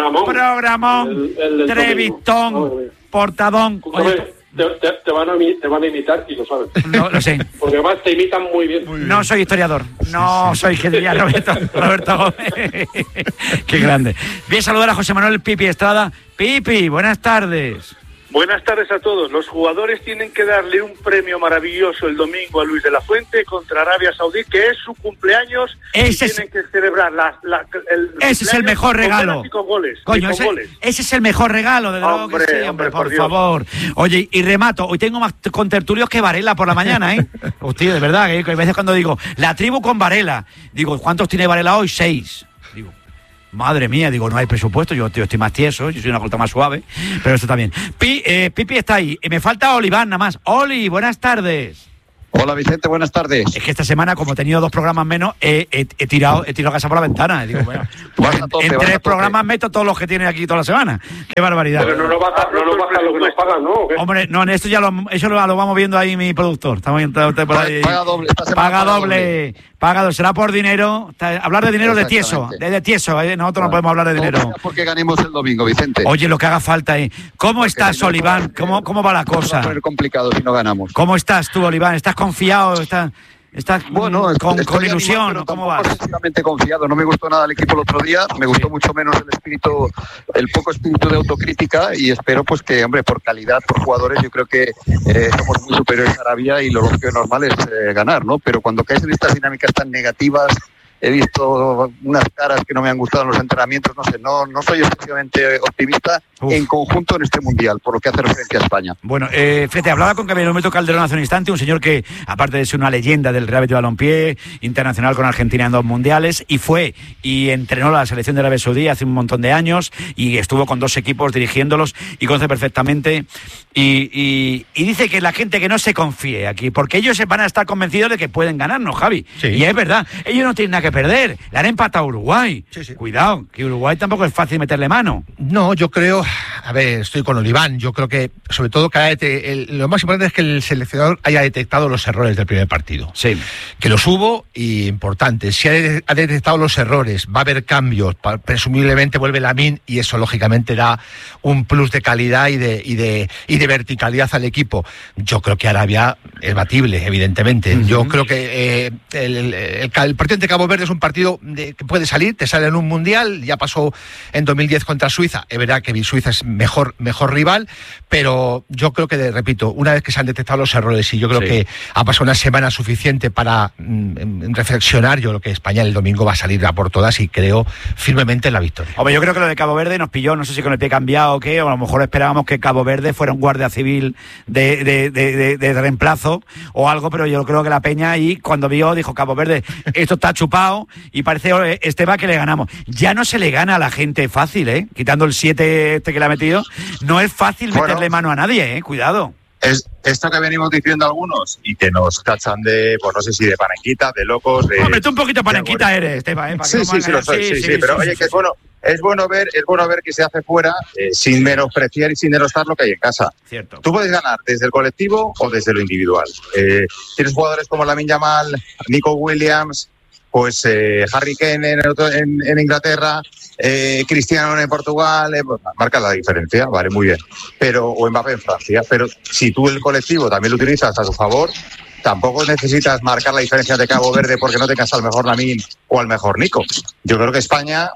Trevistón, Portadón.
Oye, te van a imitar y lo sabes.
No, lo sé.
Porque además te imitan muy bien.
No soy historiador. No soy, que diría Roberto Gómez. Qué grande. Voy a saludar a José Manuel Pipi Estrada. Pipi, buenas tardes.
Buenas tardes a todos. Los jugadores tienen que darle un premio maravilloso el domingo a Luis de la Fuente contra Arabia Saudí, que es su cumpleaños. Tienen que celebrar
ese es el mejor regalo.
Con goles.
Coño, ese es el mejor regalo, de verdad que sí, hombre, por favor. Oye, y remato, hoy tengo más contertulios que Varela por la mañana, ¿eh? Hostia, de verdad, que a veces cuando digo, la tribu con Varela, digo, ¿cuántos tiene Varela hoy? 6. Madre mía, digo, no hay presupuesto, yo estoy más tieso, yo soy una corta más suave, pero esto también. Pipi está ahí, me falta Oliván nada más. Oli, buenas tardes.
Hola Vicente, buenas tardes.
Es que esta semana, como he tenido 2 programas menos, he tirado casa por la ventana. Digo, bueno, pues en 3 programas meto todos los que tiene aquí toda la semana. Qué barbaridad.
Pero no nos baja lo que nos pagan, ¿no?
Hombre, no, esto eso lo vamos viendo ahí mi productor. Estamos viendo por ahí.
Paga doble.
Paga doble. Será por dinero. Hablar de dinero de tieso. Nosotros no podemos hablar de dinero.
Porque ganemos el domingo, Vicente.
Oye, lo que haga falta. ¿Cómo estás, Oliván? ¿Cómo va la cosa?
Va a ser complicado si no ganamos.
¿Cómo estás tú, Oliván? ¿Estás confiado? ¿Estás
bueno,
con ilusión?
Animado,
¿Cómo vas?
Excesivamente confiado. No me gustó nada el equipo el otro día. Me gustó mucho menos el poco espíritu de autocrítica, y espero pues que, hombre, por calidad, por jugadores, yo creo que somos muy superiores a Arabia y lo lógico y normal es ganar, ¿no? Pero cuando caes en estas dinámicas tan negativas, he visto unas caras que no me han gustado en los entrenamientos, no soy excesivamente optimista en conjunto en este Mundial, por lo que hace referencia a España.
Bueno, fíjate, hablaba con Gabriel Calderón hace un instante, un señor que, aparte de ser una leyenda del Real Betis Balompié, internacional con Argentina en 2 mundiales, y entrenó la selección de Arabia Saudí hace un montón de años, y estuvo con 2 equipos dirigiéndolos, y conoce perfectamente, y dice que la gente que no se confíe aquí, porque ellos van a estar convencidos de que pueden ganarnos, Javi. Sí. Y es verdad, ellos no tienen nada que perder. Le han empatado a Uruguay. Sí. Cuidado, que Uruguay tampoco es fácil meterle mano.
No, yo creo, a ver, estoy con Oliván, yo creo que sobre todo lo más importante es que el seleccionador haya detectado los errores del primer partido.
Sí. Que
los hubo, y importante, si ha detectado los errores, va a haber cambios, presumiblemente vuelve Lamine, y eso lógicamente da un plus de calidad y de verticalidad al equipo. Yo creo que Arabia es batible, evidentemente. Yo creo que el partido ante Cabo Verde es un partido que puede salir, te sale en un mundial, ya pasó en 2010 contra Suiza, es verdad que Suiza es mejor rival, pero yo creo que, repito, una vez que se han detectado los errores, y yo creo que ha pasado una semana suficiente para reflexionar, yo creo que España el domingo va a salir a por todas, y creo firmemente en la victoria.
Hombre, yo creo que lo de Cabo Verde nos pilló, no sé si con el pie cambiado o qué, o a lo mejor esperábamos que Cabo Verde fuera un guardia civil de reemplazo o algo, pero yo creo que la Peña ahí, cuando dijo Cabo Verde, esto está chupado, y parece Esteba que le ganamos. Ya no se le gana a la gente fácil, quitando el 7 que le ha metido, no es fácil meterle mano a nadie, cuidado.
Es esto que venimos diciendo algunos y que nos tachan de, pues no sé si de panenquita, de locos, de...
Hombre, tú un poquito panenquita eres, Esteba,
Sí, lo soy, pero oye, que es bueno, es bueno ver que se hace fuera sin menospreciar y sin denostar lo que hay en casa.
Cierto.
Tú puedes ganar desde el colectivo o desde lo individual. Tienes jugadores como Lamine Yamal, Nico Williams, pues Harry Kane en Inglaterra, Cristiano en Portugal, marca la diferencia, vale, muy bien. O Mbappé en Francia. Pero si tú el colectivo también lo utilizas a tu favor, tampoco necesitas marcar la diferencia de Cabo Verde porque no tengas al mejor Lamine o al mejor Nico. Yo creo que España,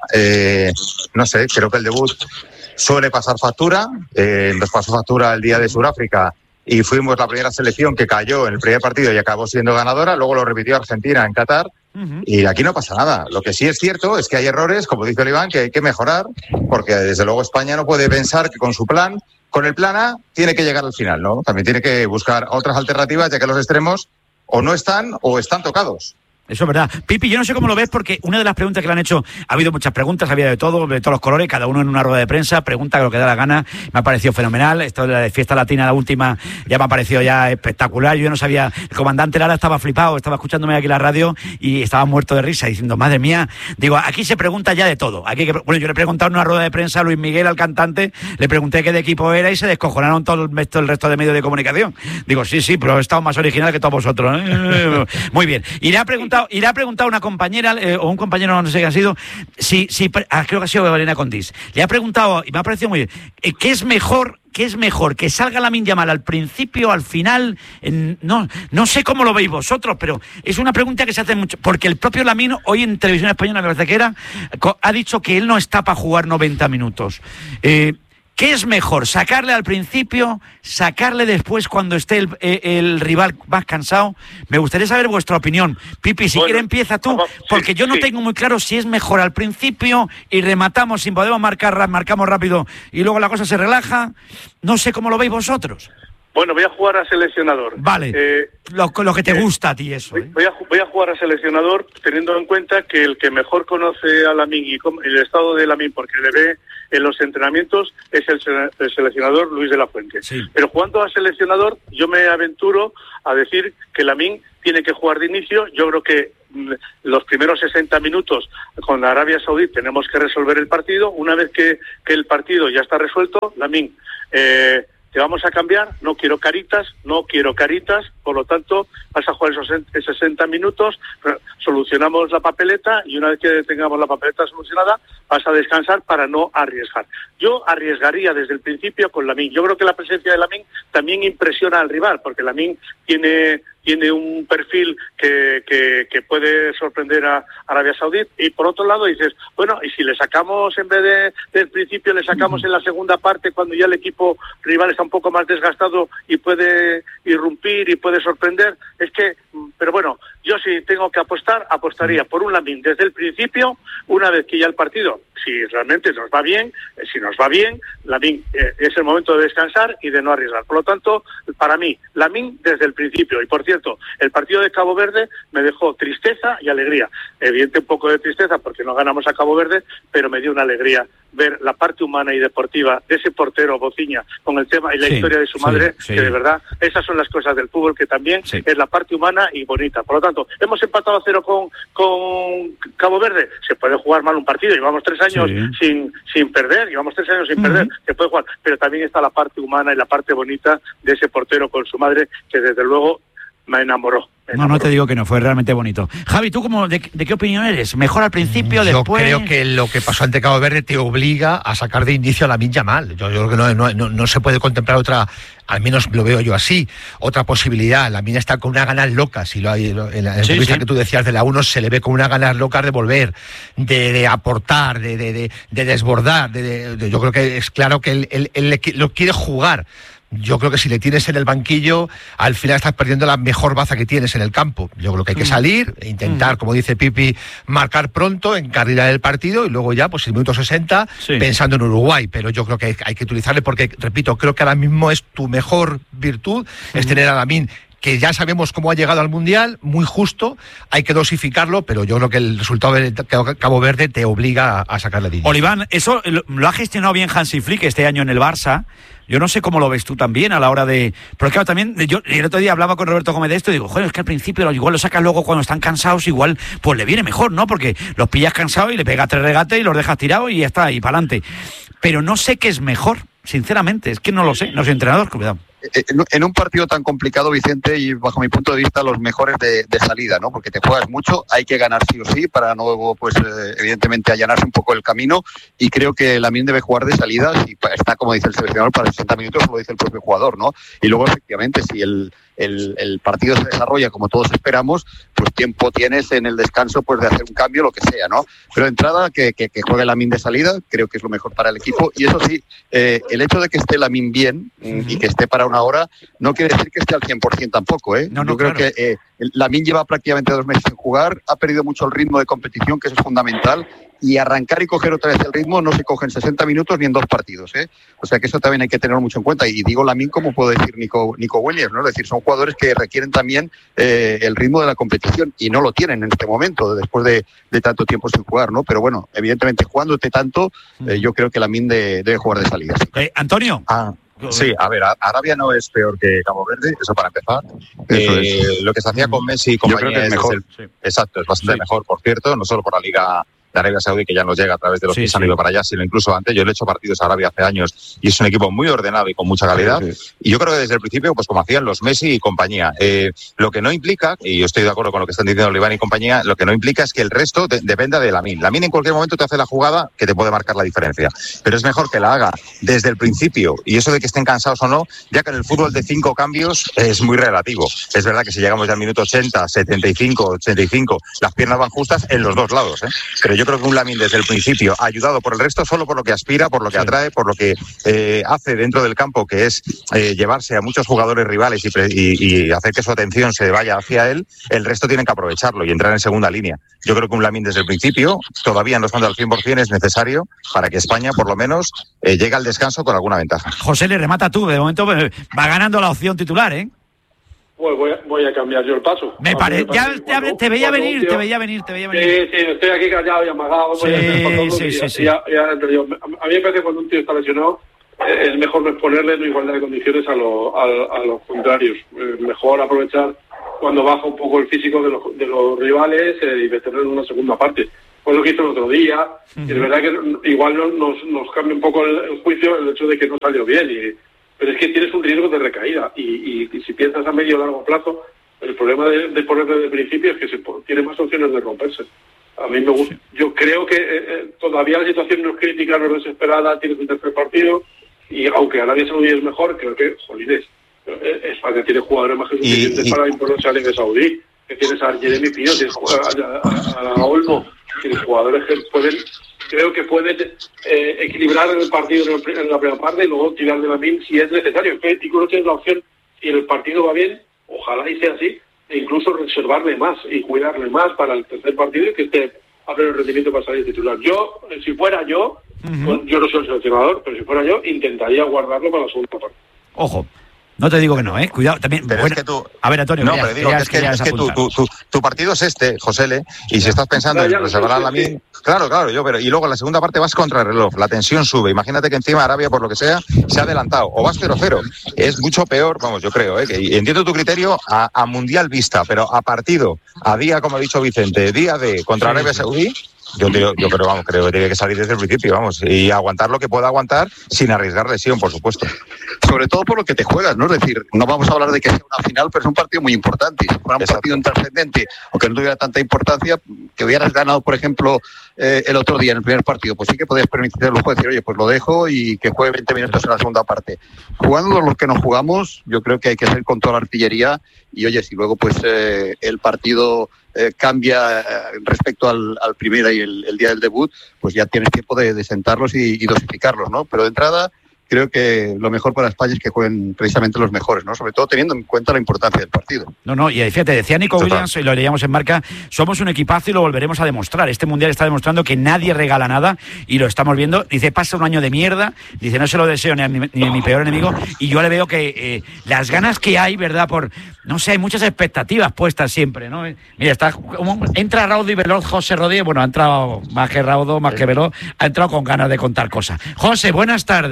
no sé, creo que el debut suele pasar factura. Nos pasó factura el día de Sudáfrica y fuimos la primera selección que cayó en el primer partido y acabó siendo ganadora. Luego lo repitió Argentina en Qatar. Y aquí no pasa nada. Lo que sí es cierto es que hay errores, como dice Oliván, que hay que mejorar, porque desde luego España no puede pensar que con el plan A tiene que llegar al final, ¿no? También tiene que buscar otras alternativas, ya que los extremos o no están o están tocados.
Eso es verdad. Pipi, yo no sé cómo lo ves porque una de las preguntas que le han hecho, ha habido muchas preguntas, había de todos los colores, cada uno en una rueda de prensa, pregunta lo que da la gana, me ha parecido fenomenal. Esto de la fiesta latina, la última, ya me ha parecido ya espectacular. Yo no sabía, el comandante Lara estaba flipado, estaba escuchándome aquí en la radio y estaba muerto de risa, diciendo, madre mía, digo, aquí se pregunta ya de todo. Bueno, yo le he preguntado en una rueda de prensa a Luis Miguel, al cantante, le pregunté qué de equipo era y se descojonaron todo el resto de medios de comunicación. Digo, sí, pero he estado más original que todos vosotros, ¿eh? Muy bien. Y le ha preguntado una compañera o un compañero, no sé qué ha sido, creo que ha sido Elena Condis. Le ha preguntado, y me ha parecido muy bien, ¿qué es mejor que salga Lamine Yamal al principio o al final? No sé cómo lo veis vosotros, pero es una pregunta que se hace mucho, porque el propio Lamine hoy en Televisión Española, me parece que era, ha dicho que él no está para jugar 90 minutos. ¿Qué es mejor? ¿Sacarle al principio? ¿Sacarle después cuando esté el rival más cansado? Me gustaría saber vuestra opinión. Pipi, si quieres empieza tú, porque yo no tengo muy claro si es mejor al principio y rematamos sin podemos marcamos rápido y luego la cosa se relaja. No sé cómo lo veis vosotros.
Bueno, voy a jugar a seleccionador.
Vale, lo que te gusta a ti eso.
Voy a jugar a seleccionador teniendo en cuenta que el que mejor conoce a Lamine y el estado de Lamine, porque le ve en los entrenamientos, es el seleccionador Luis de la Fuente. Sí. Pero jugando a seleccionador, yo me aventuro a decir que Lamine tiene que jugar de inicio. Yo creo que los primeros 60 minutos con Arabia Saudí tenemos que resolver el partido. Una vez que el partido ya está resuelto, Lamine, te vamos a cambiar, no quiero caritas, por lo tanto vas a jugar esos 60 minutos, solucionamos la papeleta y una vez que tengamos la papeleta solucionada vas a descansar para no arriesgar. Yo arriesgaría desde el principio con Lamine. Yo creo que la presencia de Lamine también impresiona al rival, porque Lamine tiene un perfil que puede sorprender a Arabia Saudí, y por otro lado dices, bueno, y si le sacamos en vez del principio, le sacamos en la segunda parte cuando ya el equipo rival está un poco más desgastado y puede irrumpir y puede sorprender, pero bueno, yo si tengo que apostaría por un Lamine desde el principio, una vez que ya el partido, si realmente nos va bien, Lamine es el momento de descansar y de no arriesgar. Por lo tanto, para mí, Lamine desde el principio. Y por cierto, el partido de Cabo Verde me dejó tristeza y alegría. Evidente un poco de tristeza porque no ganamos a Cabo Verde, pero me dio una alegría ver la parte humana y deportiva de ese portero Bociña con el tema y la historia de su madre, que de verdad, esas son las cosas del fútbol, que también es la parte humana y bonita. Por lo tanto, hemos empatado a 0 con Cabo Verde. Se puede jugar mal un partido, llevamos 3 años sin perder, se puede jugar, pero también está la parte humana y la parte bonita de ese portero con su madre, que desde luego me enamoró.
No te digo que no, fue realmente bonito. Javi, ¿tú de qué opinión eres? ¿Mejor al principio, después?
Yo creo que lo que pasó ante Cabo Verde te obliga a sacar de inicio a Lamine Yamal. Yo creo que no se puede contemplar otra, al menos lo veo yo así, otra posibilidad. Lamine está con unas ganas locas, y en la entrevista que tú decías de la 1 se le ve con unas ganas locas de volver, de aportar, de desbordar. Yo creo que es claro que él lo quiere jugar. Yo creo que si le tienes en el banquillo, al final estás perdiendo la mejor baza que tienes en el campo. Yo creo que hay que salir e intentar, como dice Pipi, marcar pronto, encarrilar el partido y luego ya, pues el minuto 60, pensando en Uruguay. Pero yo creo que hay que utilizarle porque, repito, creo que ahora mismo es tu mejor virtud, es tener a Lamine, que ya sabemos cómo ha llegado al Mundial, muy justo, hay que dosificarlo, pero yo creo que el resultado de Cabo Verde te obliga a sacarle de inicio.
Oliván, eso lo ha gestionado bien Hansi Flick este año en el Barça. Yo no sé cómo lo ves tú también a la hora de... Porque claro, también, yo el otro día hablaba con Roberto Gómez de esto y digo, joder, es que al principio igual lo sacas luego cuando están cansados, igual pues le viene mejor, ¿no? Porque los pillas cansados y le pegas 3 regates y los dejas tirados y ya está, y para adelante. Pero no sé qué es mejor, sinceramente, es que no lo sé, no soy entrenador, cuidado.
En un partido tan complicado, Vicente, y bajo mi punto de vista, los mejores de salida, ¿no? Porque te juegas mucho, hay que ganar sí o sí para no, pues evidentemente, allanarse un poco el camino, y creo que Lamine debe jugar de salida, si está, como dice el seleccionador, para 60 minutos, lo dice el propio jugador, ¿no? Y luego, efectivamente, si el partido se desarrolla como todos esperamos, pues tiempo tienes en el descanso pues de hacer un cambio, lo que sea, ¿no? Pero de entrada, que juegue Lamine de salida, creo que es lo mejor para el equipo, y eso sí, el hecho de que esté Lamine bien y que esté para una hora, no quiere decir que esté al 100% tampoco, ¿eh?
No,
yo creo
claro.
que Lamine lleva prácticamente 2 meses sin jugar, ha perdido mucho el ritmo de competición, que eso es fundamental, y arrancar y coger otra vez el ritmo no se coge en 60 minutos ni en 2 partidos, ¿eh? O sea que eso también hay que tenerlo mucho en cuenta. Y digo Lamine como puedo decir Nico Williams, ¿no? Es decir, son jugadores que requieren también el ritmo de la competición y no lo tienen en este momento, después de tanto tiempo sin jugar, ¿no? Pero bueno, evidentemente jugándote tanto, yo creo que Lamine debe jugar de salida. ¿Sí?
Antonio.
Sí, a ver, Arabia no es peor que Cabo Verde, eso para empezar. Lo que se hacía con Messi y compañía,
yo creo que es mejor.
Exacto, es bastante mejor, por cierto, no solo por la Liga de Arabia Saudí, que ya nos llega a través de los que se han ido para allá, sino incluso antes. Yo le he hecho partidos a Arabia hace años y es un equipo muy ordenado y con mucha calidad. Y yo creo que desde el principio, pues como hacían los Messi y compañía, lo que no implica, y yo estoy de acuerdo con lo que están diciendo Oliván y compañía, lo que no implica es que el resto dependa de Lamine. Lamine en cualquier momento te hace la jugada que te puede marcar la diferencia. Pero es mejor que la haga desde el principio, y eso de que estén cansados o no, ya que en el fútbol de 5 cambios es muy relativo. Es verdad que si llegamos ya al minuto 80, 75, 85, las piernas van justas en los dos lados, ¿eh? Pero yo creo que un Lamine desde el principio, ayudado por el resto, solo por lo que aspira, por lo que atrae, por lo que hace dentro del campo, que es llevarse a muchos jugadores rivales y hacer que su atención se vaya hacia él, el resto tienen que aprovecharlo y entrar en segunda línea. Yo creo que un Lamine desde el principio, todavía no estando al 100%, es necesario para que España, por lo menos, llegue al descanso con alguna ventaja.
José, le remata tú, de momento va ganando la opción titular, ¿eh?
Pues voy a cambiar yo el paso.
Me parece, ya te veía venir.
Sí, estoy aquí callado y amagado.
Sí.
A mí me parece que cuando un tío está lesionado, es mejor no exponerle en igualdad de condiciones a los contrarios. Mejor aprovechar cuando baja un poco el físico de los rivales y meterlo en una segunda parte. Pues lo que hizo el otro día. Y es verdad que igual nos cambia un poco el juicio el hecho de que no salió bien. Pero es que tienes un riesgo de recaída y si piensas a medio o largo plazo, el problema de ponerle desde el principio es que tiene más opciones de romperse. A mí me gusta. Yo creo que todavía la situación no es crítica, no es desesperada, tienes un tercer partido y aunque Arabia Saudí es mejor, creo que, jolines, España tiene jugadores más que suficientes para imponerse a Arabia Saudí. Que tienes a Jeremy Pino, tienes a Olmo, tienes jugadores que creo que pueden equilibrar el partido en la primera parte y luego tirar de Lamine si es necesario. Incluso tienes la opción, si el partido va bien, ojalá y sea así, e incluso reservarle más y cuidarle más para el tercer partido y que esté a pleno rendimiento para salir titular. Yo, si fuera yo, yo no soy el seleccionador, pero si fuera yo, intentaría guardarlo para la segunda parte.
Ojo. No te digo que no, cuidado también.
Pero
bueno,
es que tú...
A ver, Antonio.
No, pero digo que es que tu partido es este, Josele, y si estás pensando en reservar a Lamine... Claro, y luego en la segunda parte vas contra el reloj, la tensión sube. Imagínate que encima Arabia, por lo que sea, se ha adelantado. O vas 0-0. Es mucho peor, vamos, yo creo, que entiendo tu criterio a mundial vista, pero a partido, a día, como ha dicho Vicente, día de contra Arabia Saudí... Yo creo que tiene que salir desde el principio, vamos, y aguantar lo que pueda aguantar sin arriesgar lesión, por supuesto.
Sobre todo por lo que te juegas, ¿no? Es decir, no vamos a hablar de que sea una final, pero es un partido muy importante. Si fuera un partido intrascendente o que no tuviera tanta importancia, que hubieras ganado, por ejemplo, el otro día en el primer partido, pues sí que podías permitirte el lujo de decir, oye, pues lo dejo y que juegue 20 minutos en la segunda parte. Jugando los que no jugamos, yo creo que hay que ser con toda la artillería y, oye, si luego pues el partido cambia respecto al primero y el día del debut, pues ya tienes tiempo de sentarlos y dosificarlos, ¿no? Pero de entrada creo que lo mejor para España es que jueguen precisamente los mejores, ¿no? Sobre todo teniendo en cuenta la importancia del partido.
No, y fíjate, decía Nico Williams, y lo leíamos en Marca, somos un equipazo y lo volveremos a demostrar. Este Mundial está demostrando que nadie regala nada y lo estamos viendo. Dice, pasa un año de mierda, dice, no se lo deseo ni a mi peor enemigo, y yo le veo que las ganas que hay, ¿verdad? No sé, hay muchas expectativas puestas siempre, ¿no? Mira, entra raudo y veloz José Rodríguez, bueno, ha entrado más que raudo, más que veloz, ha entrado con ganas de contar cosas. José, buenas tardes.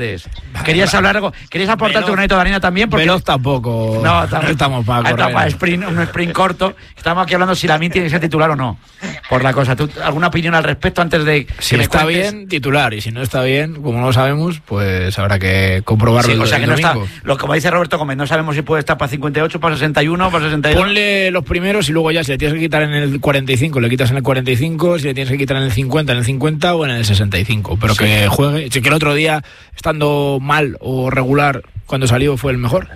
¿Querías hablar algo? ¿Querías aportar tu granito de arena también? Porque
Veloz tampoco.
No, estamos
para correr.
Un sprint corto. Estamos aquí hablando si Lamine tiene que ser titular o no. Por la cosa. ¿Tú, alguna opinión al respecto antes de que
si está bien, titular, y si no está bien, como no lo sabemos, pues habrá que comprobarlo.
Sí, o sea que no
domingo.
está, como dice Roberto Gómez, no sabemos si puede estar para 58, para 61, para 62.
Ponle los primeros y luego ya si le tienes que quitar en el 45, le quitas en el 45, si le tienes que quitar en el 50 o en el 65, pero sí, que juegue. Si que el otro día, estando mal o regular, cuando salió fue el mejor.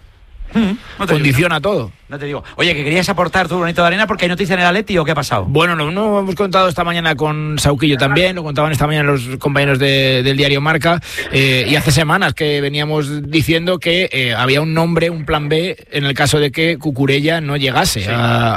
No condiciona todo.
No te digo. Oye, que querías aportar tu granito de arena porque hay noticia en el Atleti, ¿o qué ha pasado?
Bueno, no hemos contado esta mañana con Sauquillo también, lo contaban esta mañana los compañeros del diario Marca, y hace semanas que veníamos diciendo que había un nombre, un plan B, en el caso de que Cucurella no llegase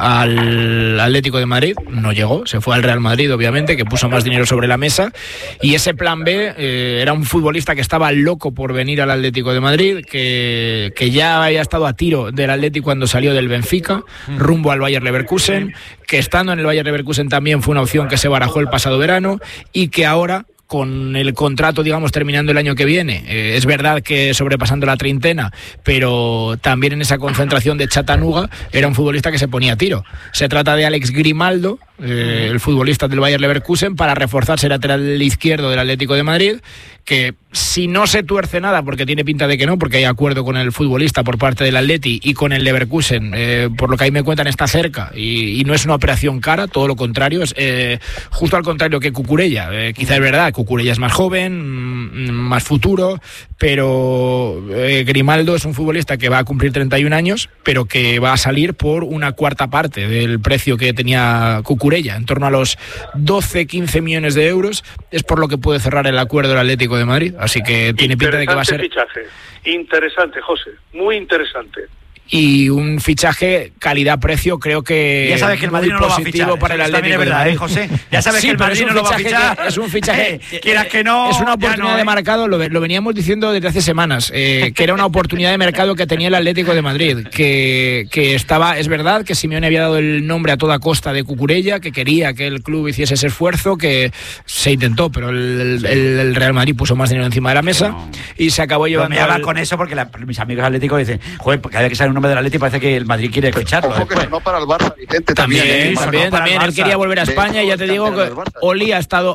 al Atlético de Madrid. No llegó, se fue al Real Madrid, obviamente, que puso más dinero sobre la mesa, y ese plan B era un futbolista que estaba loco por venir al Atlético de Madrid, que ya había estado a tiro del Atlético cuando salió del Benfica, rumbo al Bayer Leverkusen, que estando en el Bayer Leverkusen también fue una opción que se barajó el pasado verano, y que ahora, con el contrato, digamos, terminando el año que viene, es verdad que sobrepasando la treintena, pero también en esa concentración de Chattanooga, era un futbolista que se ponía a tiro. Se trata de Alex Grimaldo, el futbolista del Bayer Leverkusen, para reforzarse el lateral izquierdo del Atlético de Madrid, que si no se tuerce nada, porque tiene pinta de que no, porque hay acuerdo con el futbolista por parte del Atleti y con el Leverkusen, por lo que ahí me cuentan está cerca, y no es una operación cara, todo lo contrario, es justo al contrario que Cucurella. Quizá es verdad, Cucurella es más joven, más futuro, pero Grimaldo es un futbolista que va a cumplir 31 años, pero que va a salir por una cuarta parte del precio que tenía Cucurella, en torno a los 12-15 millones de euros, es por lo que puede cerrar el acuerdo del Atlético de Madrid, así que tiene pinta de que va a ser
fichaje. Interesante, José, muy interesante.
Y un fichaje calidad-precio, creo que
ya sabes que el Madrid no lo va a fichar
para el Atlético,
es verdad, José. Ya sabes que el Madrid no lo va a fichar.
Es un fichaje,
quieras que no,
es una oportunidad de mercado, lo veníamos diciendo desde hace semanas, que era una oportunidad de mercado que tenía el Atlético de Madrid, que estaba, es verdad que Simeone había dado el nombre a toda costa de Cucurella, que quería que el club hiciese ese esfuerzo, que se intentó, pero el Real Madrid puso más dinero encima de la mesa y se acabó llevando.
Me habla con eso porque mis amigos atléticos dicen, joder, cada vez que sale un nombre del Atlético parece que el Madrid quiere ficharlo.
Ojo, que no para el Barça, Vicente, también.
También él quería volver a España, y ya te digo que Oli ha estado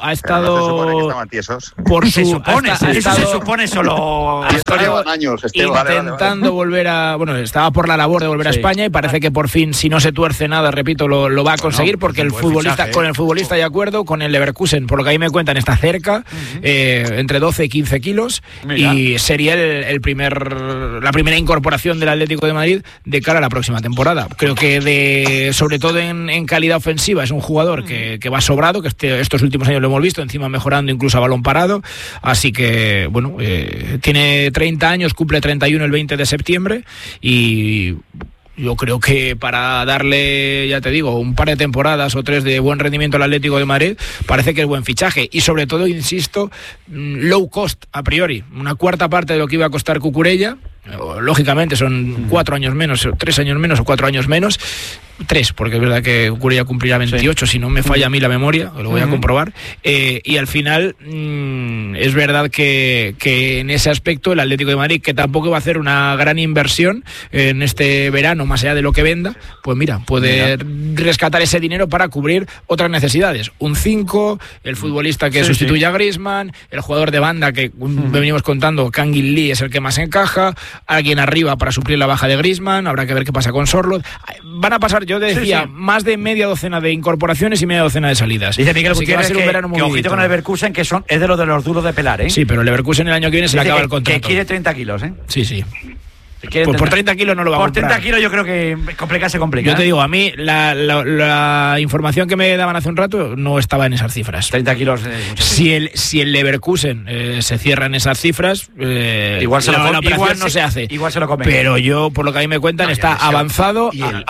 por
se supone solo
intentando volver a, bueno, estaba por la labor de volver a España, y parece que por fin, si no se tuerce nada, repito, lo va a conseguir, porque el futbolista, con el futbolista hay acuerdo, con el Leverkusen, por lo que ahí me cuentan, está cerca, entre 12 y 15 kilos. Mira. Y sería la primera incorporación del Atlético de Madrid de cara a la próxima temporada. Creo que sobre todo en calidad ofensiva es un jugador que va sobrado, que estos últimos años lo hemos visto, encima mejorando incluso a balón parado, así que bueno, tiene 30 años, cumple 31 el 20 de septiembre, y yo creo que para darle, ya te digo, un par de temporadas o 3 de buen rendimiento al Atlético de Madrid, parece que es buen fichaje, y sobre todo, insisto, low cost a priori, una cuarta parte de lo que iba a costar Cucurella. Lógicamente son 4 años menos, 3 años menos o 4 años menos, 3, porque es verdad que Cucurella cumplirá 28, si no me falla a mí la memoria, lo voy a comprobar, y al final es verdad que en ese aspecto el Atlético de Madrid, que tampoco va a hacer una gran inversión en este verano, más allá de lo que venda, pues mira, puede rescatar ese dinero para cubrir otras necesidades, un 5, el futbolista que sustituye a Griezmann, el jugador de banda que venimos contando, Kangin Lee es el que más encaja, alguien arriba para suplir la baja de Griezmann, habrá que ver qué pasa con Sorloth. Van a pasar, yo te decía, más de media docena de incorporaciones y media docena de salidas.
Dice Miguel Gutiérrez que ojito con el Leverkusen, que es de los duros de pelar, ¿eh?
Sí, pero el Leverkusen el año que viene se le acaba el contrato.
Que quiere 30 kilos, ¿eh?
Sí. Pues por 30 kilos no lo va a comprar.
Por 30 kilos yo creo que se complica.
Yo te digo, a mí la información que me daban hace un rato no estaba en esas cifras.
30 kilos.
Si el Leverkusen se cierra en esas cifras, igual la operación no se hace.
Igual se lo come.
Pero yo, por lo que a mí me cuentan, está avanzado.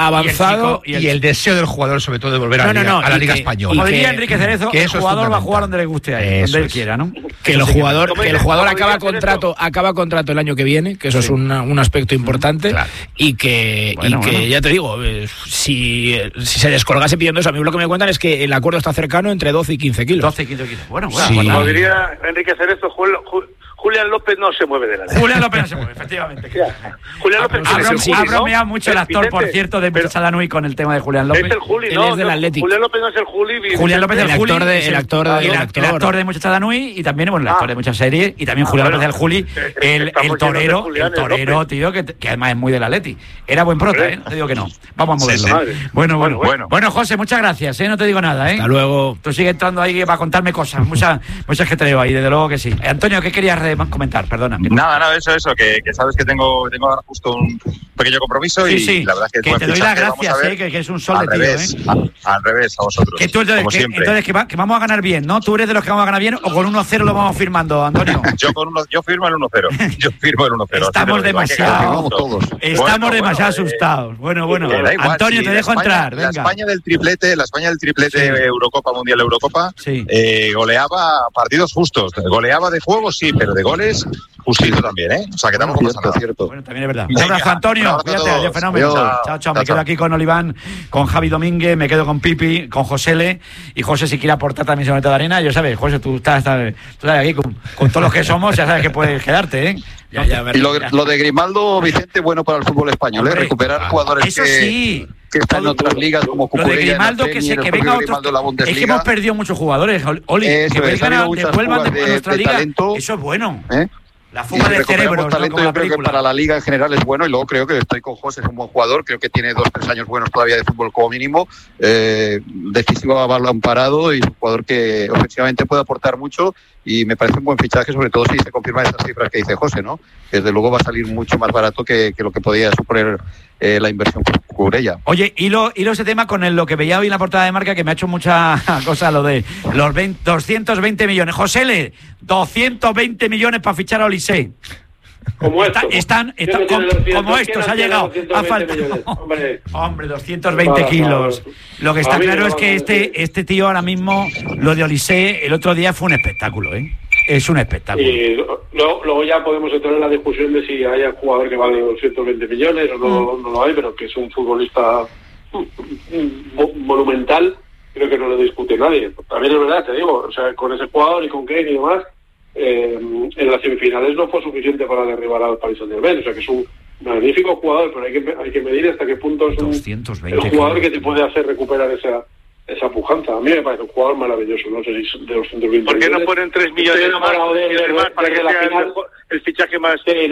Y el deseo del jugador, sobre todo, de volver a la Liga Española.
Como diría Enrique Cerezo, el jugador va a jugar donde le guste a él, donde él quiera, ¿no?
Que el jugador acaba contrato el año que viene, que eso es un aspecto importante, y que ya te digo, si se descolgase pidiendo eso, a mí lo que me cuentan es que el acuerdo está cercano entre 12 y 15 kilos.
12 y 15 kilos. Bueno,
como diría Enrique Cerezo, Julián López no se mueve de la ley.
Julián López no se mueve, efectivamente.
Julián López
ha bromeado mucho el actor, por cierto, de Muchacha Danui con el tema de Julián López.
Es el Juli,
Él
¿no?
es del Atlético.
Julián López no es el Juli.
Julián López es el Juli.
El actor
de Muchacha Danui y también, bueno, el actor de muchas series. Y también Julián López es el Juli, el torero, tío, que además es muy del Atleti. Era buen prota, ¿eh? No te digo que no. Vamos a moverlo. Bueno, José, muchas gracias, ¿eh? No te digo nada, ¿eh?
Hasta luego.
Tú sigues entrando ahí para contarme cosas. Muchas que te veo ahí, desde luego que sí. Antonio, ¿qué querías comentar? Perdona.
Nada, eso, que sabes que tengo ahora justo un pequeño compromiso y la verdad es que
te doy las gracias, que es un sol de tío,
al revés, a vosotros.
Que tú, entonces que vamos a ganar bien, ¿no? ¿Tú eres de los que vamos a ganar bien o con 1-0 lo vamos firmando, Antonio?
yo firmo el 1-0. Yo firmo el 1-0.
Estamos demasiado asustados. Bueno. Antonio, te dejo entrar.
La España del triplete, Eurocopa, Mundial Eurocopa, goleaba partidos justos. Goleaba de juego, sí, pero de goles justito también, ¿eh? O sea, que tampoco pasa nada.
Cierto. Bueno, también es verdad. Un abrazo, Antonio. Cuídate, adiós, fenómeno. Chao. Me quedo aquí con Oliván, con Javi Domínguez, me quedo con Pipi, con Josele. Y José, si quiere aportar también sobre de arena, yo sabes, José, tú estás aquí con todos los que somos, ya sabes que puedes quedarte, ¿eh?
Y lo de Grimaldo, Vicente, bueno para el fútbol español, ¿eh? Recuperar jugadores que están en otras ligas como Cucurella.
Lo de Grimaldo, que venga otro. Es que hemos perdido muchos jugadores, Oli, que vuelvan de nuestra liga. Eso es bueno. La fuga de cerebro.
Talento, yo creo que para la liga en general es bueno, y luego creo que estoy con José, es un buen jugador, creo que tiene 2-3 años buenos todavía de fútbol como mínimo, decisivo a balón parado y es un jugador que ofensivamente puede aportar mucho y me parece un buen fichaje, sobre todo si se confirman esas cifras que dice José, ¿no? Que desde luego va a salir mucho más barato que lo que podía suponer la inversión por Cucurella.
Oye, hilo ese tema con lo que veía hoy en la portada de Marca, que me ha hecho mucha cosa, lo de los 220 millones. Josele, 220 millones para fichar a Olise.
Como esto.
Como esto, se ha llegado. Ha faltado. Hombre, 220 kilos. Lo que está claro es que este tío ahora mismo, lo de Olise, el otro día fue un espectáculo, ¿eh? Es un espectáculo.
Y luego ya podemos entrar en la discusión de si hay un jugador que vale 220 millones o no lo hay, pero que es un futbolista monumental, creo que no lo discute nadie. También es verdad, te digo, o sea, con ese jugador y con Kane y demás, en las semifinales no fue suficiente para derribar al Paris Saint-Germain, o sea que es un magnífico jugador, pero hay que medir hasta qué punto es el jugador que te puede hacer recuperar esa pujanza. A mí me parece un jugador maravilloso, no sé si de 220 millones.
¿Por qué no ponen 3 millones más para que sea el fichaje más